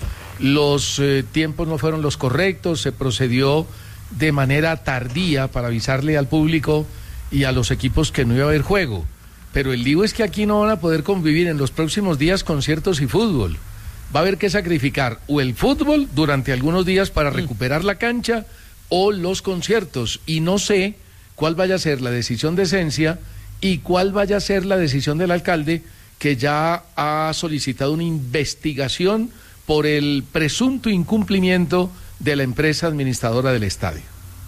los eh, tiempos no fueron los correctos, se procedió de manera tardía para avisarle al público y a los equipos que no iba a haber juego. Pero el lío es que aquí no van a poder convivir en los próximos días conciertos y fútbol. Va a haber que sacrificar o el fútbol durante algunos días para recuperar la cancha o los conciertos. Y no sé cuál vaya a ser la decisión de Esencia y cuál vaya a ser la decisión del alcalde, que ya ha solicitado una investigación por el presunto incumplimiento de la empresa administradora del estadio.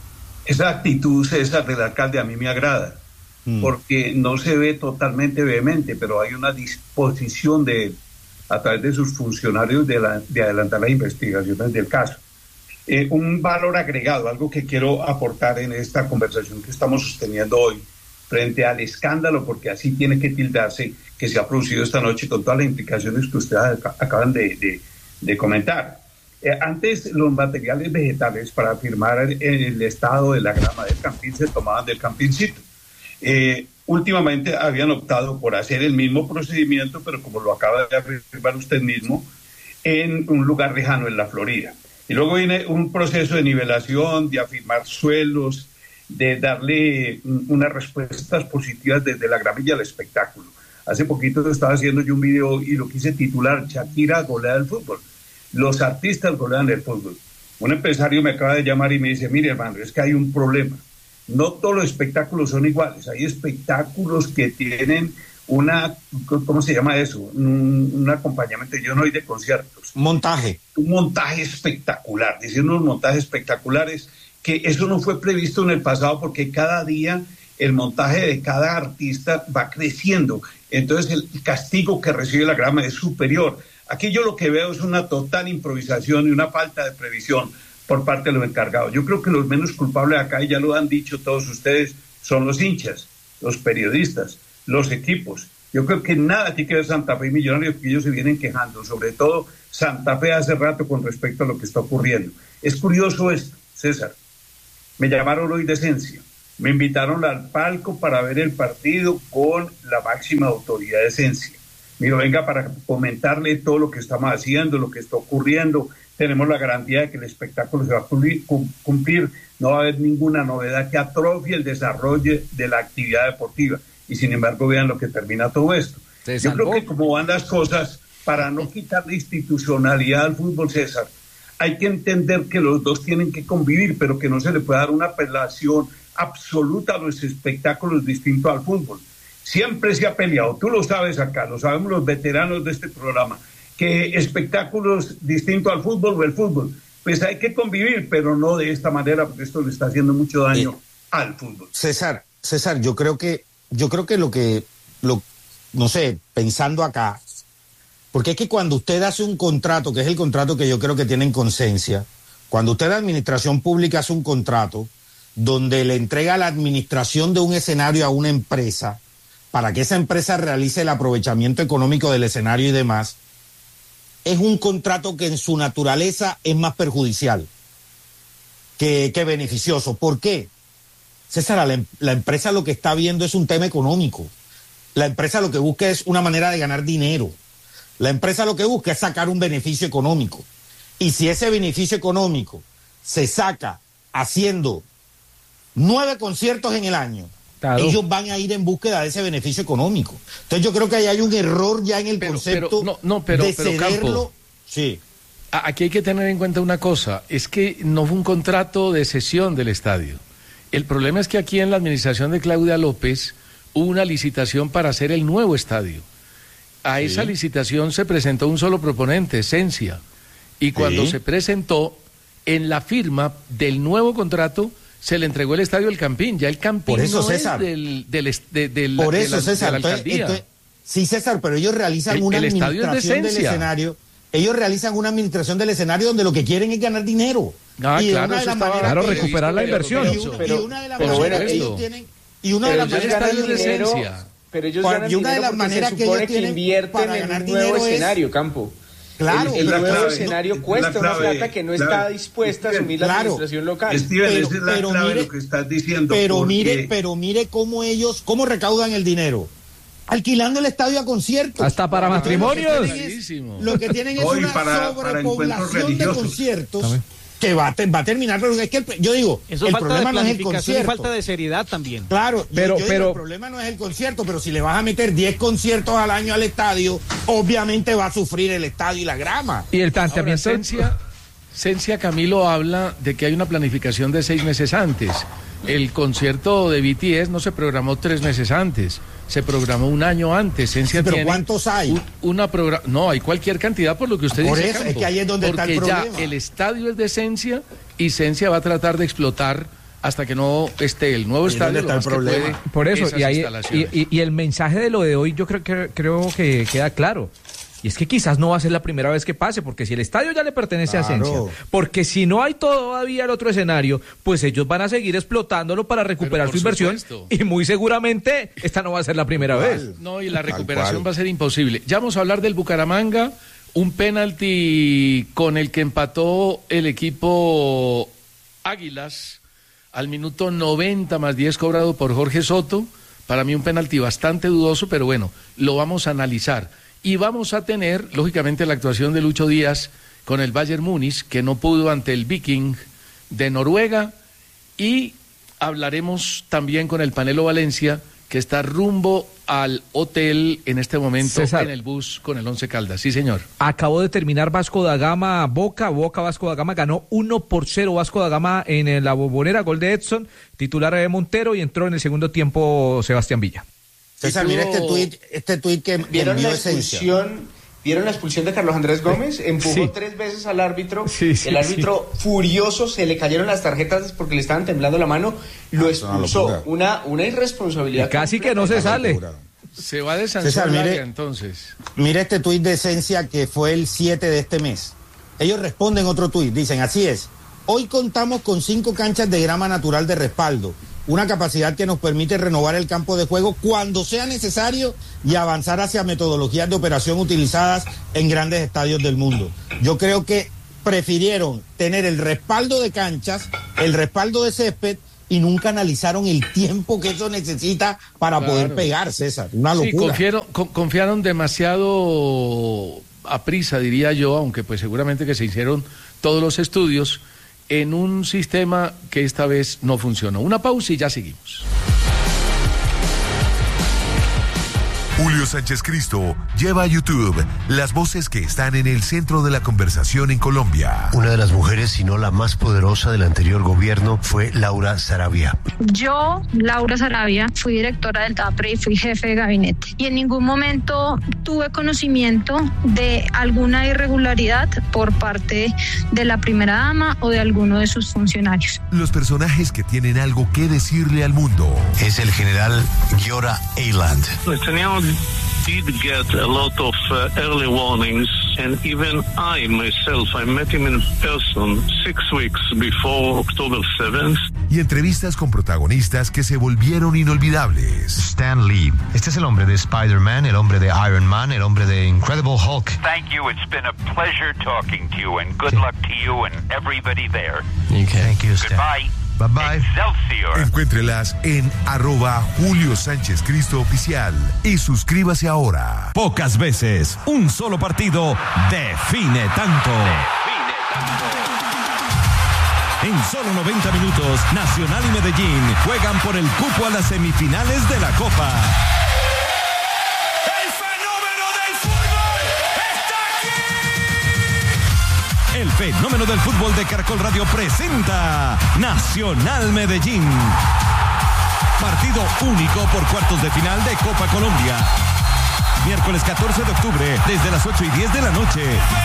Esa actitud, César, del alcalde a mí me agrada, porque no se ve totalmente vehemente, pero hay una disposición de, a través de sus funcionarios, de, la, de adelantar las investigaciones del caso. Eh, un valor agregado, algo que quiero aportar en esta conversación que estamos sosteniendo hoy, frente al escándalo, porque así tiene que tildarse, que se ha producido esta noche con todas las implicaciones que ustedes acaban de, de, de comentar. Eh, antes los materiales vegetales para firmar el estado de la grama del Campín se tomaban del Campincito. Eh, últimamente habían optado por hacer el mismo procedimiento, pero como lo acaba de afirmar usted mismo, en un lugar lejano en la Florida. Y luego viene un proceso de nivelación, de afirmar suelos, de darle unas respuestas positivas desde la gramilla al espectáculo. Hace poquito estaba haciendo yo un video y lo quise titular Shakira golea el fútbol. Los artistas golean el fútbol. Un empresario me acaba de llamar y me dice, mire hermano, es que hay un problema. No todos los espectáculos son iguales. Hay espectáculos que tienen una, ¿cómo se llama eso? Un, un acompañamiento. Yo no soy de conciertos. Montaje. Un montaje espectacular. Dicen unos montajes espectaculares que eso no fue previsto en el pasado, porque cada día el montaje de cada artista va creciendo. Entonces el castigo que recibe la grama es superior. Aquí yo lo que veo es una total improvisación y una falta de previsión por parte de los encargados. Yo creo que los menos culpables acá, y ya lo han dicho todos ustedes, son los hinchas, los periodistas, los equipos. Yo creo que nada tiene que ver Santa Fe y Millonarios, porque ellos se vienen quejando, sobre todo Santa Fe hace rato con respecto a lo que está ocurriendo. Es curioso esto, César. Me llamaron hoy de Esencia, me invitaron al palco para ver el partido con la máxima autoridad de Esencia. Me dijo, venga para comentarle todo lo que estamos haciendo, lo que está ocurriendo. Tenemos la garantía de que el espectáculo se va a cumplir, no va a haber ninguna novedad que atrofie el desarrollo de la actividad deportiva. Y sin embargo, vean lo que termina todo esto. Yo creo que como van las cosas, para no quitar la institucionalidad al fútbol, César, hay que entender que los dos tienen que convivir, pero que no se le puede dar una apelación absoluta a los espectáculos distintos al fútbol. Siempre se ha peleado, tú lo sabes acá, lo sabemos los veteranos de este programa, que espectáculos distintos al fútbol o el fútbol, pues hay que convivir, pero no de esta manera, porque esto le está haciendo mucho daño eh, al fútbol. César, César, yo creo que, yo creo que lo que, lo, no sé, pensando acá, porque es que cuando usted hace un contrato, que es el contrato que yo creo que tienen Concencia, cuando usted de administración pública hace un contrato donde le entrega la administración de un escenario a una empresa, para que esa empresa realice el aprovechamiento económico del escenario y demás, es un contrato que en su naturaleza es más perjudicial que, que beneficioso. ¿Por qué? César, la, la empresa lo que está viendo es un tema económico. La empresa lo que busca es una manera de ganar dinero. La empresa lo que busca es sacar un beneficio económico. Y si ese beneficio económico se saca haciendo nueve conciertos en el año, claro, ellos van a ir en búsqueda de ese beneficio económico. Entonces yo creo que ahí hay un error ya en el pero, concepto pero, no, no, pero, de pero, cederlo. Campo, sí. Aquí hay que tener en cuenta una cosa, es que no fue un contrato de cesión del estadio. El problema es que aquí en la administración de Claudia López hubo una licitación para hacer el nuevo estadio. A sí. esa licitación se presentó un solo proponente, Esencia, y cuando sí. se presentó, en la firma del nuevo contrato se le entregó el estadio del Campín. Ya el Campín Por eso, no César. es del, del, de, de la, Por eso, de la, César. de la Entonces, alcaldía. entonces, sí, César, pero ellos realizan el, una el administración del escenario. Ellos realizan una administración del escenario donde lo que quieren es ganar dinero. Ah, y claro, una de las maneras claro, que recuperar la inversión. Y, un, pero, y una de las pero maneras bueno, que ellos tienen... Y una de las maneras que ellos dinero, tienen... Pero ellos Juan, ganan y una de las dinero maneras se que supone ellos que tienen invierten para en ganar un nuevo dinero es- escenario, Campo. Claro, el, el la nuevo clave, escenario no, cuesta la una clave, plata que no clave. está dispuesta a asumir la Claro. administración local. Steven, Pero- esa es la pero clave mire- de lo que estás diciendo. Pero porque- mire, pero mire cómo ellos, cómo recaudan el dinero. Alquilando el estadio a conciertos. Hasta para Entonces, matrimonios. Lo que tienen es, lo que tienen es Hoy una para- para encuentros sobrepoblación de religiosos. conciertos También. que va a, te- va a terminar. Pero es que el- yo digo, Eso el falta de problema no es el planificación y concierto. falta de seriedad también. Claro, Pero- pero, yo, yo pero- digo, el problema no es el concierto, pero si le vas a meter diez conciertos al año al estadio, obviamente va a sufrir el estadio y la grama. Y el Ahora, planteamiento... Cencia, Cencia Camilo habla de que hay una planificación de seis meses antes. El concierto de B T S no se programó tres meses antes, se programó un año antes. Cencia Sí, pero tiene ¿cuántos hay? un- una progra- no, hay cualquier cantidad por lo que usted Por dice. eso, es Campo. que ahí es donde está Porque el ya problema. el estadio es de Cencia y Cencia va a tratar de explotar hasta que no esté el nuevo Ahí es donde estadio. está lo el más que problema. puede, Por eso, esas y, ahí, y, instalaciones. y- y el mensaje de lo de hoy yo creo que, creo que queda claro. Y es que quizás no va a ser la primera vez que pase, porque si el estadio ya le pertenece a Claro. Esencia, porque si no hay todavía el otro escenario, pues ellos van a seguir explotándolo para recuperar por su inversión supuesto. y muy seguramente esta no va a ser la primera vez. No, y la Tal recuperación cual. va a ser imposible. Ya vamos a hablar del Bucaramanga, un penalti con el que empató el equipo Águilas al minuto noventa más diez cobrado por Jorge Soto. Para mí un penalti bastante dudoso, pero bueno, lo vamos a analizar. Y vamos a tener, lógicamente, la actuación de Lucho Díaz con el Bayern Múnich, que no pudo ante el Viking de Noruega. Y hablaremos también con el Panelo Valencia, que está rumbo al hotel en este momento, César. en el bus con el Once Caldas. Sí, señor. Acabó de terminar Vasco da Gama Boca, Boca Vasco da Gama ganó uno por cero Vasco da Gama en la Bombonera, gol de Edson, titular de Montero, y entró en el segundo tiempo Sebastián Villa. César, mira este tuit, este tuit que ¿Vieron envió la Esencia. expulsión? ¿Vieron la expulsión de Carlos Andrés Gómez? Empujó Sí. tres veces al árbitro. Sí, sí, el árbitro furioso, se le cayeron las tarjetas porque le estaban temblando la mano. Lo Ah, es una expulsó. locura. Una, una irresponsabilidad. Y casi que no se completa. sale. Se va de César, sanción mire- entonces. Mira este tuit de Esencia que fue el siete de este mes. Ellos responden otro tuit, dicen, así es. Hoy contamos con cinco canchas de grama natural de respaldo una capacidad que nos permite renovar el campo de juego cuando sea necesario y avanzar hacia metodologías de operación utilizadas en grandes estadios del mundo. Yo creo que prefirieron tener el respaldo de canchas, el respaldo de césped, y nunca analizaron el tiempo que eso necesita para claro. poder pegar, César. Una locura. Sí, confiaron, con, confiaron demasiado a prisa, diría yo, aunque pues seguramente que se hicieron todos los estudios, en un sistema que esta vez no funcionó. Una pausa y ya seguimos. Julio Sánchez Cristo lleva a YouTube las voces que están en el centro de la conversación en Colombia. Una de las mujeres, si no la más poderosa del anterior gobierno, fue Laura Sarabia. Yo, Laura Sarabia, fui directora del TAPRE y fui jefe de gabinete. Y en ningún momento tuve conocimiento de alguna irregularidad por parte de la primera dama o de alguno de sus funcionarios. Los personajes que tienen algo que decirle al mundo. Es el general Giora Eiland. Did get a lot of uh, early warnings, and even I myself, I met him in person six weeks before October seventh. Y entrevistas con protagonistas que se volvieron inolvidables. Stan Lee, este es el hombre de Spider-Man, el hombre de Iron Man, el hombre de Incredible Hulk. Thank you, it's been a pleasure talking to you, and good luck to you and everybody there. Okay. Thank you, Stan. Goodbye. Bye bye. Excelsior. Encuéntrelas en arroba Julio Sánchez Cristo Oficial y suscríbase ahora. Pocas veces un solo partido define tanto. Define tanto. En solo noventa minutos, Nacional y Medellín juegan por el cupo a las semifinales de la Copa. El fenómeno del fútbol de Caracol Radio presenta Nacional Medellín. Partido único por cuartos de final de Copa Colombia. Miércoles catorce de octubre, desde las ocho y diez de la noche.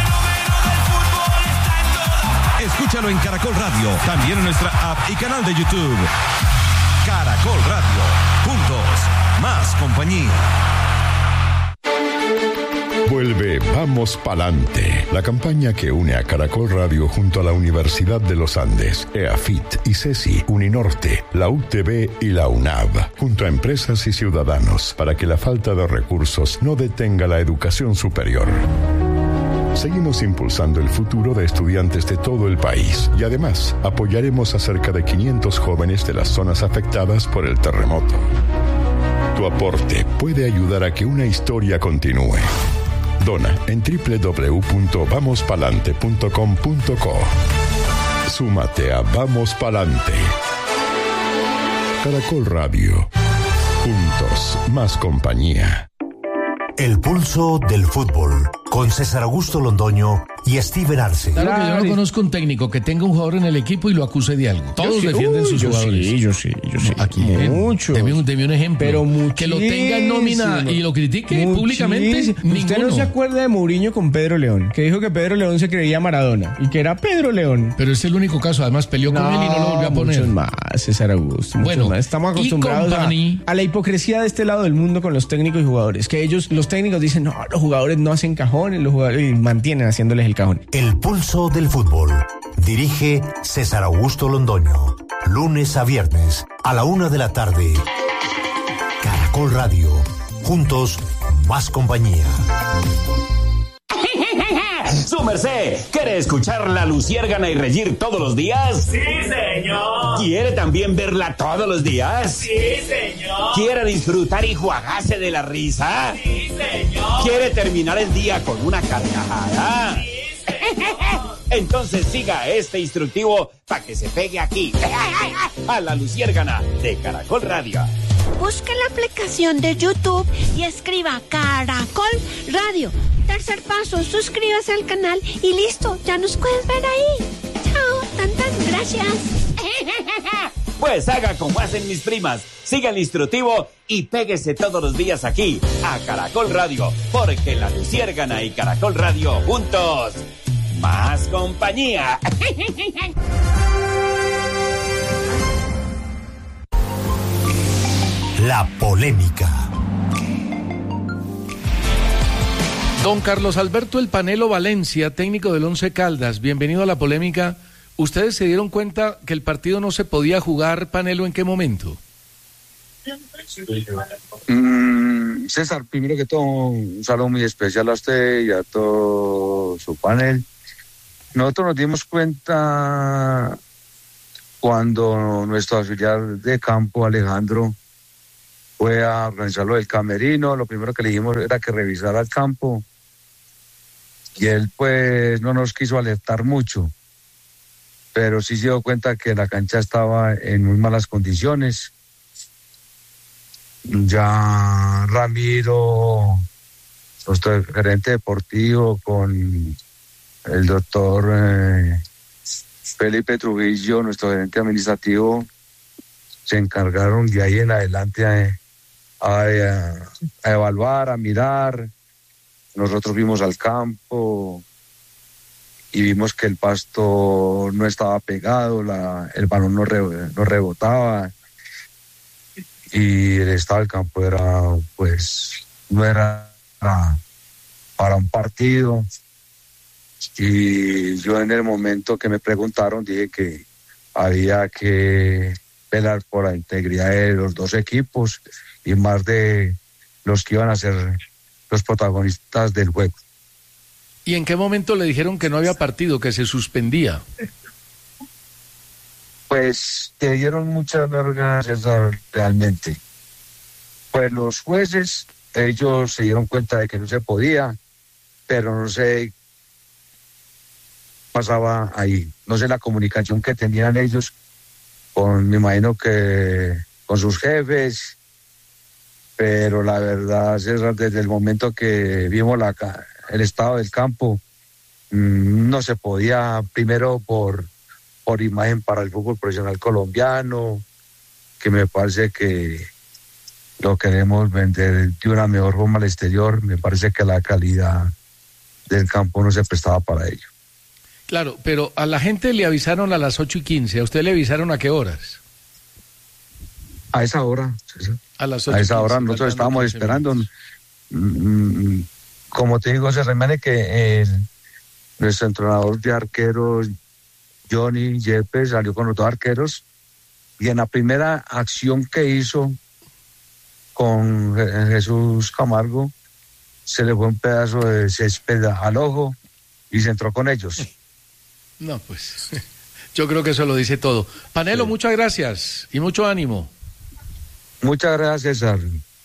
Escúchalo en Caracol Radio, también en nuestra app y canal de YouTube. Caracol Radio, juntos, más compañía. Vuelve Vamos Pa'lante, la campaña que une a Caracol Radio junto a la Universidad de los Andes, EAFIT, ICESI, Uninorte, la U T B y la UNAV, junto a empresas y ciudadanos, para que la falta de recursos no detenga la educación superior. Seguimos impulsando el futuro de estudiantes de todo el país y además apoyaremos a cerca de quinientos jóvenes de las zonas afectadas por el terremoto. Tu aporte puede ayudar a que una historia continúe. Dona en doble u doble u doble u punto vamos palante punto com punto co. Súmate a Vamos Pa'lante. Caracol Radio. Juntos, más compañía. El pulso del fútbol, con César Augusto Londoño y Steven Arce. Claro que yo no conozco un técnico que tenga un jugador en el equipo y lo acuse de algo. Todos sí, defienden uy, sus yo jugadores. Sí, yo sí, yo sí. Aquí mucho. Deme un, deme un ejemplo. Pero que lo tenga en nómina y lo critique muchísimo. Públicamente. ¿Usted ninguno. no se acuerda de Mourinho con Pedro León? Que dijo que Pedro León se creía Maradona y que era Pedro León. Pero es el único caso. Además peleó no, con él y no lo volvió a poner. Muchos más, César Augusto. Bueno, más. Estamos acostumbrados a, a la hipocresía de este lado del mundo con los técnicos y jugadores. Que ellos, los técnicos dicen, no, los jugadores no hacen cajones, los jugadores y mantienen haciéndoles el cajón. El pulso del fútbol. Dirige César Augusto Londoño. Lunes a viernes a la una de la tarde. Caracol Radio. Juntos, más compañía. ¡Su merced! ¿Quiere escuchar la Luciérgana y reír todos los días? ¡Sí, señor! ¿Quiere también verla todos los días? ¡Sí, señor! ¿Quiere disfrutar y juagarse de la risa? ¡Sí, señor! ¿Quiere terminar el día con una carcajada? ¡Sí, señor! Entonces siga este instructivo para que se pegue aquí, a la Luciérgana de Caracol Radio. Busque la aplicación de YouTube y escriba Caracol Radio. Tercer paso, suscríbase al canal y listo, ya nos puedes ver ahí. Chao, tantas gracias. Pues haga como hacen mis primas, siga el instructivo y péguese todos los días aquí, a Caracol Radio, porque la Luciérgana y Caracol Radio juntos, más compañía. La polémica. Don Carlos Alberto El Panelo Valencia, técnico del Once Caldas, bienvenido a La Polémica. ¿Ustedes se dieron cuenta que el partido no se podía jugar, Panelo, en qué momento? Mm, César, primero que todo, un saludo muy especial a usted y a todo su panel. Nosotros nos dimos cuenta cuando nuestro auxiliar de campo, Alejandro, fue a organizar lo del camerino. Lo primero que le dijimos era que revisara el campo y él pues no nos quiso alertar mucho, pero sí se dio cuenta que la cancha estaba en muy malas condiciones. Ya Ramiro, nuestro gerente deportivo, con el doctor eh, Felipe Trujillo, nuestro gerente administrativo, se encargaron de ahí en adelante a, a, a evaluar, a mirar. Nosotros fuimos al campo y vimos que el pasto no estaba pegado, la, el balón no, re, no rebotaba y el estado del campo era, pues, no era para, para un partido. Y yo en el momento que me preguntaron dije que había que velar por la integridad de los dos equipos y más de los que iban a ser los protagonistas del juego. ¿Y en qué momento le dijeron que no había partido, que se suspendía? Pues te dieron muchas largas realmente. Pues los jueces, ellos se dieron cuenta de que no se podía, pero no sé pasaba ahí, no sé la comunicación que tenían ellos con, me imagino que con sus jefes, pero la verdad, César, desde el momento que vimos la, el estado del campo, mmm, no se podía, primero por, por imagen para el fútbol profesional colombiano, que me parece que lo queremos vender de una mejor forma al exterior, me parece que la calidad del campo no se prestaba para ello. Claro, pero a la gente le avisaron a las ocho y quince, ¿a usted le avisaron a qué horas? A esa hora, César. A las ocho a esa hora nosotros estábamos esperando. Mm, como te digo, se remane que el, nuestro entrenador de arqueros, Johnny Yepes, salió con los dos arqueros y en la primera acción que hizo con Jesús Camargo se le fue un pedazo de césped al ojo y se entró con ellos. No, pues yo creo que eso lo dice todo. Panelo, sí. Muchas gracias y mucho ánimo. Muchas gracias, César.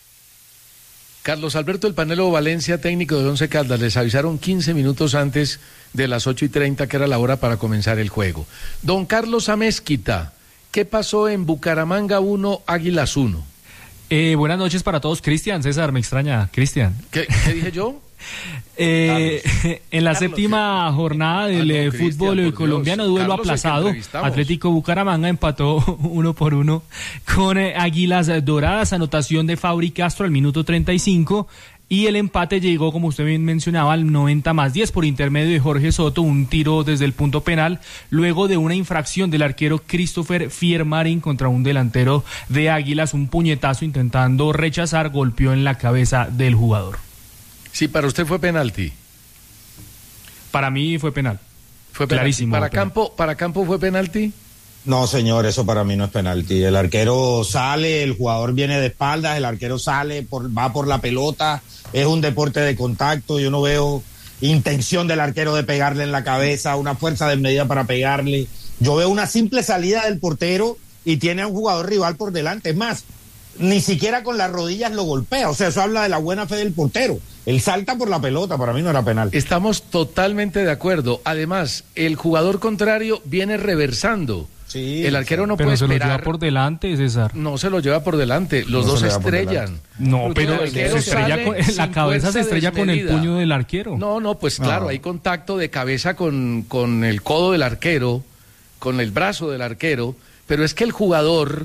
Carlos Alberto El Panelo Valencia, técnico de Once Caldas, les avisaron quince minutos antes de las ocho y treinta, que era la hora para comenzar el juego. Don Carlos Amézquita, ¿qué pasó en Bucaramanga uno, Águilas uno? Eh, buenas noches para todos. Cristian, César, me extraña. Cristian. ¿Qué, ¿Qué dije yo? Eh, en la Carlos, séptima ¿qué? jornada del ah, no, fútbol Cristian, colombiano, duelo Carlos, aplazado, Atlético Bucaramanga empató uno por uno con eh, Águilas Doradas, anotación de Fabri Castro al minuto treinta y cinco, y el empate llegó, como usted bien mencionaba, al noventa más diez por intermedio de Jorge Soto, un tiro desde el punto penal, luego de una infracción del arquero Christopher Fiermarin contra un delantero de Águilas, un puñetazo intentando rechazar, golpeó en la cabeza del jugador. Sí, para usted fue penalti. Para mí fue penal. Fue penalti. Clarísimo. ¿Para penal. Campo, para Campo fue penalti? No, señor, eso para mí no es penalti. El arquero sale, el jugador viene de espaldas, el arquero sale, por, va por la pelota, es un deporte de contacto, yo no veo intención del arquero de pegarle en la cabeza, una fuerza desmedida para pegarle. Yo veo una simple salida del portero y tiene a un jugador rival por delante. Es más, ni siquiera con las rodillas lo golpea, o sea, eso habla de la buena fe del portero. Él salta por la pelota, para mí no era penal. Estamos totalmente de acuerdo. Además, el jugador contrario viene reversando. Sí, el arquero no pero puede se esperar. lo lleva por delante, César. No se lo lleva por delante, los no dos se estrellan. No, pero se estrella con, la cabeza se estrella desmedida. Con el puño del arquero. No, no, pues claro, no. Hay contacto de cabeza con, con el codo del arquero, con el brazo del arquero, pero es que el jugador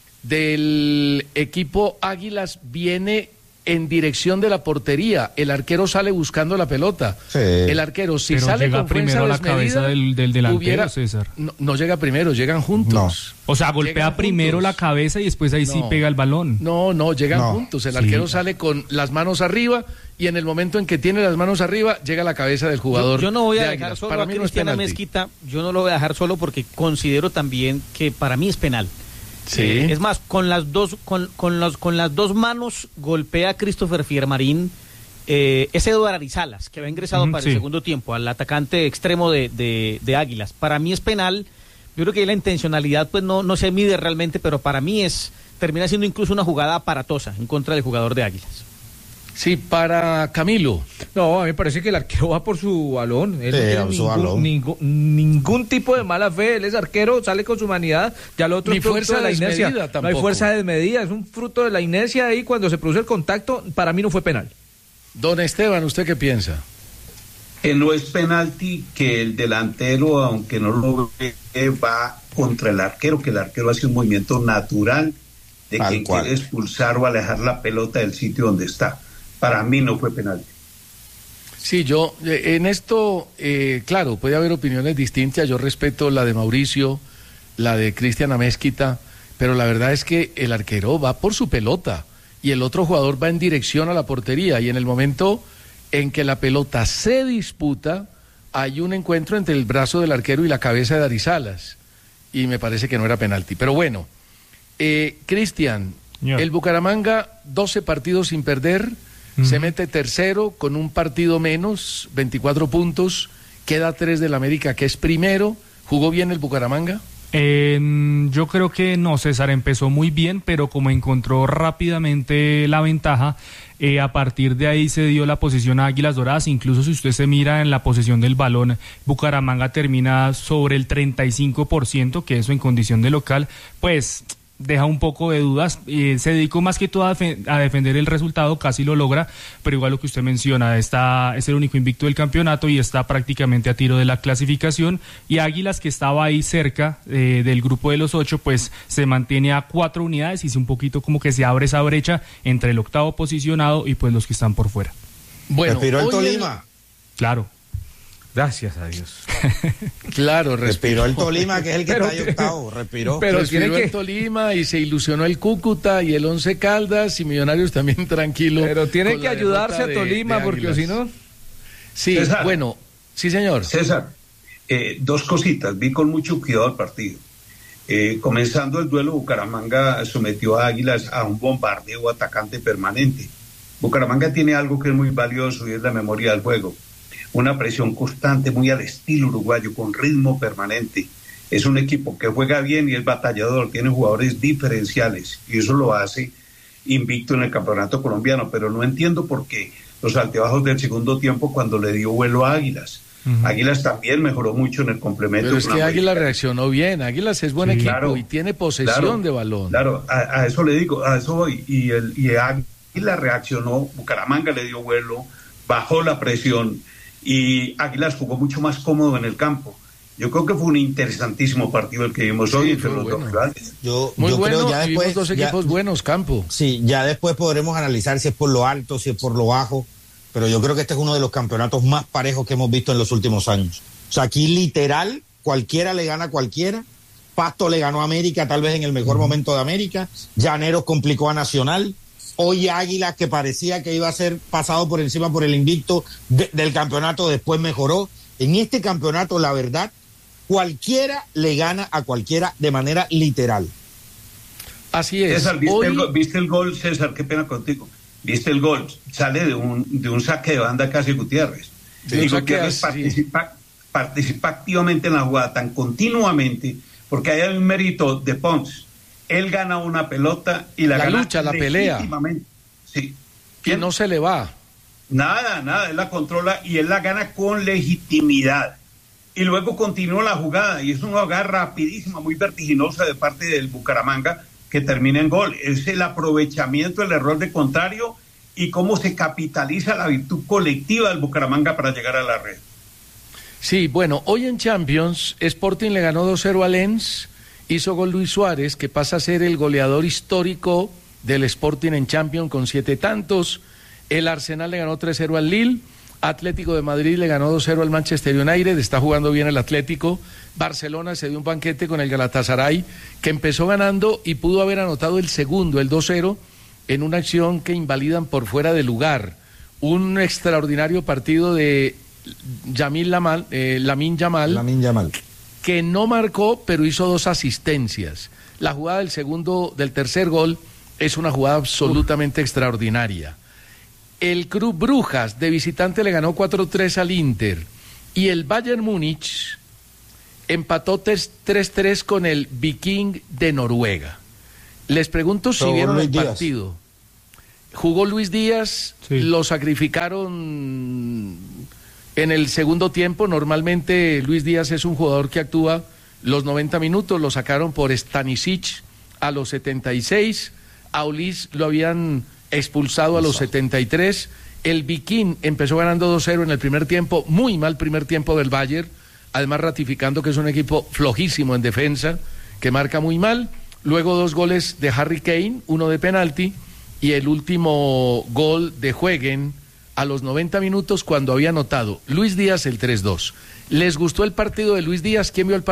del equipo Águilas viene en dirección de la portería, el arquero sale buscando la pelota. Sí. El arquero si pero sale llega con primero a la cabeza del, del delantero, hubiera, César. No, no llega primero, llegan juntos. No. O sea, golpea llegan primero juntos. La cabeza y después ahí no. sí pega el balón. No, no, llegan no. juntos. El sí. arquero sale con las manos arriba y en el momento en que tiene las manos arriba, llega a la cabeza del jugador. Yo, yo no voy a de dejar Águilas. solo Para a mí no es Cristiana penalti. Mezquita, yo no lo voy a dejar solo porque considero también que para mí es penal. Sí. Eh, es más, con las dos, con, con, los, con las dos manos golpea a Christopher Fiermarín, eh, es Eduardo Arizalas, que había ingresado Mm, para sí. el segundo tiempo, al atacante extremo de, de, de Águilas. Para mí es penal. Yo creo que la intencionalidad pues no, no se mide realmente, pero para mí es termina siendo incluso una jugada aparatosa en contra del jugador de Águilas. Sí, para Camilo. No, a mí me parece que el arquero va por su balón. Él Sí, no tiene a su ningún, balón. Ningún, ningún tipo de mala fe. Él es arquero, sale con su humanidad. Ya lo otro Ni es producto fuerza de la inercia. desmedida No hay tampoco. fuerza desmedida, es un fruto de la inercia ahí cuando se produce el contacto. Para mí no fue penal. Don Esteban, ¿usted qué piensa? Que no es penalti, que el delantero, aunque no lo ve, va contra el arquero, que el arquero hace un movimiento natural de Tal quien cual. quiere expulsar o alejar la pelota del sitio donde está. Para mí no fue penalti. Sí, yo, eh, en esto, eh, claro, puede haber opiniones distintas. Yo respeto la de Mauricio, la de Cristian Amezquita, pero la verdad es que el arquero va por su pelota y el otro jugador va en dirección a la portería. Y en el momento en que la pelota se disputa, hay un encuentro entre el brazo del arquero y la cabeza de Arizalas. Y me parece que no era penalti. Pero bueno, eh, Cristian, Señor. el Bucaramanga, doce partidos sin perder. Se mete tercero con un partido menos, veinticuatro puntos, queda tres del América, que es primero. ¿Jugó bien el Bucaramanga? Eh, yo creo que no, César empezó muy bien, pero como encontró rápidamente la ventaja, eh, a partir de ahí se dio la posición a Águilas Doradas. Incluso si usted se mira en la posesión del balón, Bucaramanga termina sobre el treinta y cinco por ciento, que eso en condición de local, pues deja un poco de dudas. Eh, se dedicó más que todo a, defen- a defender el resultado, casi lo logra, pero igual lo que usted menciona, está, es el único invicto del campeonato y está prácticamente a tiro de la clasificación, y Águilas, que estaba ahí cerca eh, del grupo de los ocho, pues se mantiene a cuatro unidades y es un poquito como que se abre esa brecha entre el octavo posicionado y pues los que están por fuera. Bueno, Respiró el hoy Tolima. Claro. Gracias a Dios. Claro, Respiró el Tolima, que es el que Pero está ahí que- octavo. Respiró. pero respiró tiene que- el Tolima y se ilusionó el Cúcuta y el Once Caldas y Millonarios también tranquilo. Pero tiene con que la ayudarse derrota a de- Tolima, de porque Águilas. si no... Sí, César. bueno, sí señor. César, eh, dos cositas. Vi con mucho cuidado el partido. Eh, comenzando el duelo, Bucaramanga sometió a Águilas a un bombardeo atacante permanente. Bucaramanga tiene algo que es muy valioso y es la memoria del juego. Una presión constante, muy al estilo uruguayo, con ritmo permanente. Es un equipo que juega bien y es batallador, tiene jugadores diferenciales y eso lo hace invicto en el campeonato colombiano, pero no entiendo por qué los altibajos del segundo tiempo cuando le dio vuelo a Águilas. Ujú. Águilas también mejoró mucho en el complemento. Pero es con que América. Águilas reaccionó bien. Águilas es buen Sí. equipo Claro, y tiene posesión claro, de balón. Claro, a, a eso le digo, a eso voy. Y, el, y Águilas reaccionó, Bucaramanga le dio vuelo, bajó la presión y Águilas jugó mucho más cómodo en el campo. Yo creo que fue un interesantísimo partido el que vimos Sí, hoy entre fue los bueno. dos rivales. Yo, Muy yo bueno, creo ya y vimos después, dos ya- equipos buenos, Campo. Sí, ya después podremos analizar si es por lo alto, si es por lo bajo, pero yo creo que este es uno de los campeonatos más parejos que hemos visto en los últimos años. O sea, aquí literal, cualquiera le gana a cualquiera. Pasto le ganó a América, tal vez en el mejor momento de América. Llaneros complicó a Nacional. Hoy Águilas, que parecía que iba a ser pasado por encima por el invicto de- del campeonato, después mejoró. En este campeonato, la verdad, cualquiera le gana a cualquiera de manera literal. Así es. César, ¿viste, Hoy- el, go- ¿viste el gol, César? Qué pena contigo. ¿Viste el gol? Sale de un, de un saque de banda casi Gutiérrez. De un Y saque Gutiérrez así. participa, participa activamente en la jugada tan continuamente, porque hay un mérito de Pons. Él gana una pelota y la, La gana lucha, la pelea. legítimamente. Sí. que no se le va. Nada, nada, él la controla y él la gana con legitimidad. Y luego continúa la jugada y es una jugada rapidísima, muy vertiginosa de parte del Bucaramanga que termina en gol. Es el aprovechamiento del error de contrario y cómo se capitaliza la virtud colectiva del Bucaramanga para llegar a la red. Sí, bueno, hoy en Champions, Sporting le ganó dos cero a Lens, hizo gol Luis Suárez, que pasa a ser el goleador histórico del Sporting en Champions con siete tantos. El Arsenal le ganó tres cero al Lille. Atlético de Madrid le ganó dos cero al Manchester United, está jugando bien el Atlético. Barcelona se dio un banquete con el Galatasaray, que empezó ganando y pudo haber anotado el segundo, el dos cero, en una acción que invalidan por fuera de lugar. un extraordinario partido de Yamil Lamal, eh, Lamin Yamal, Lamin Yamal, que no marcó, pero hizo dos asistencias. La jugada del segundo, del tercer gol es una jugada absolutamente Uf. extraordinaria. El Club Brujas de visitante le ganó cuatro tres al Inter y el Bayern Múnich empató tres tres con el Viking de Noruega. Les pregunto si vieron el partido. Jugó Luis Díaz, sí. Lo sacrificaron en el segundo tiempo. Normalmente Luis Díaz es un jugador que actúa los noventa minutos, lo sacaron por Stanisic a los setenta y seis, a Ulis lo habían expulsado a los setenta y tres, el Viking empezó ganando dos cero en el primer tiempo, muy mal primer tiempo del Bayern, además ratificando que es un equipo flojísimo en defensa, que marca muy mal, luego dos goles de Harry Kane, uno de penalti, y el último gol de Jueguen a los noventa minutos cuando había anotado Luis Díaz el tres dos. ¿Les gustó el partido de Luis Díaz? ¿Quién vio el partido?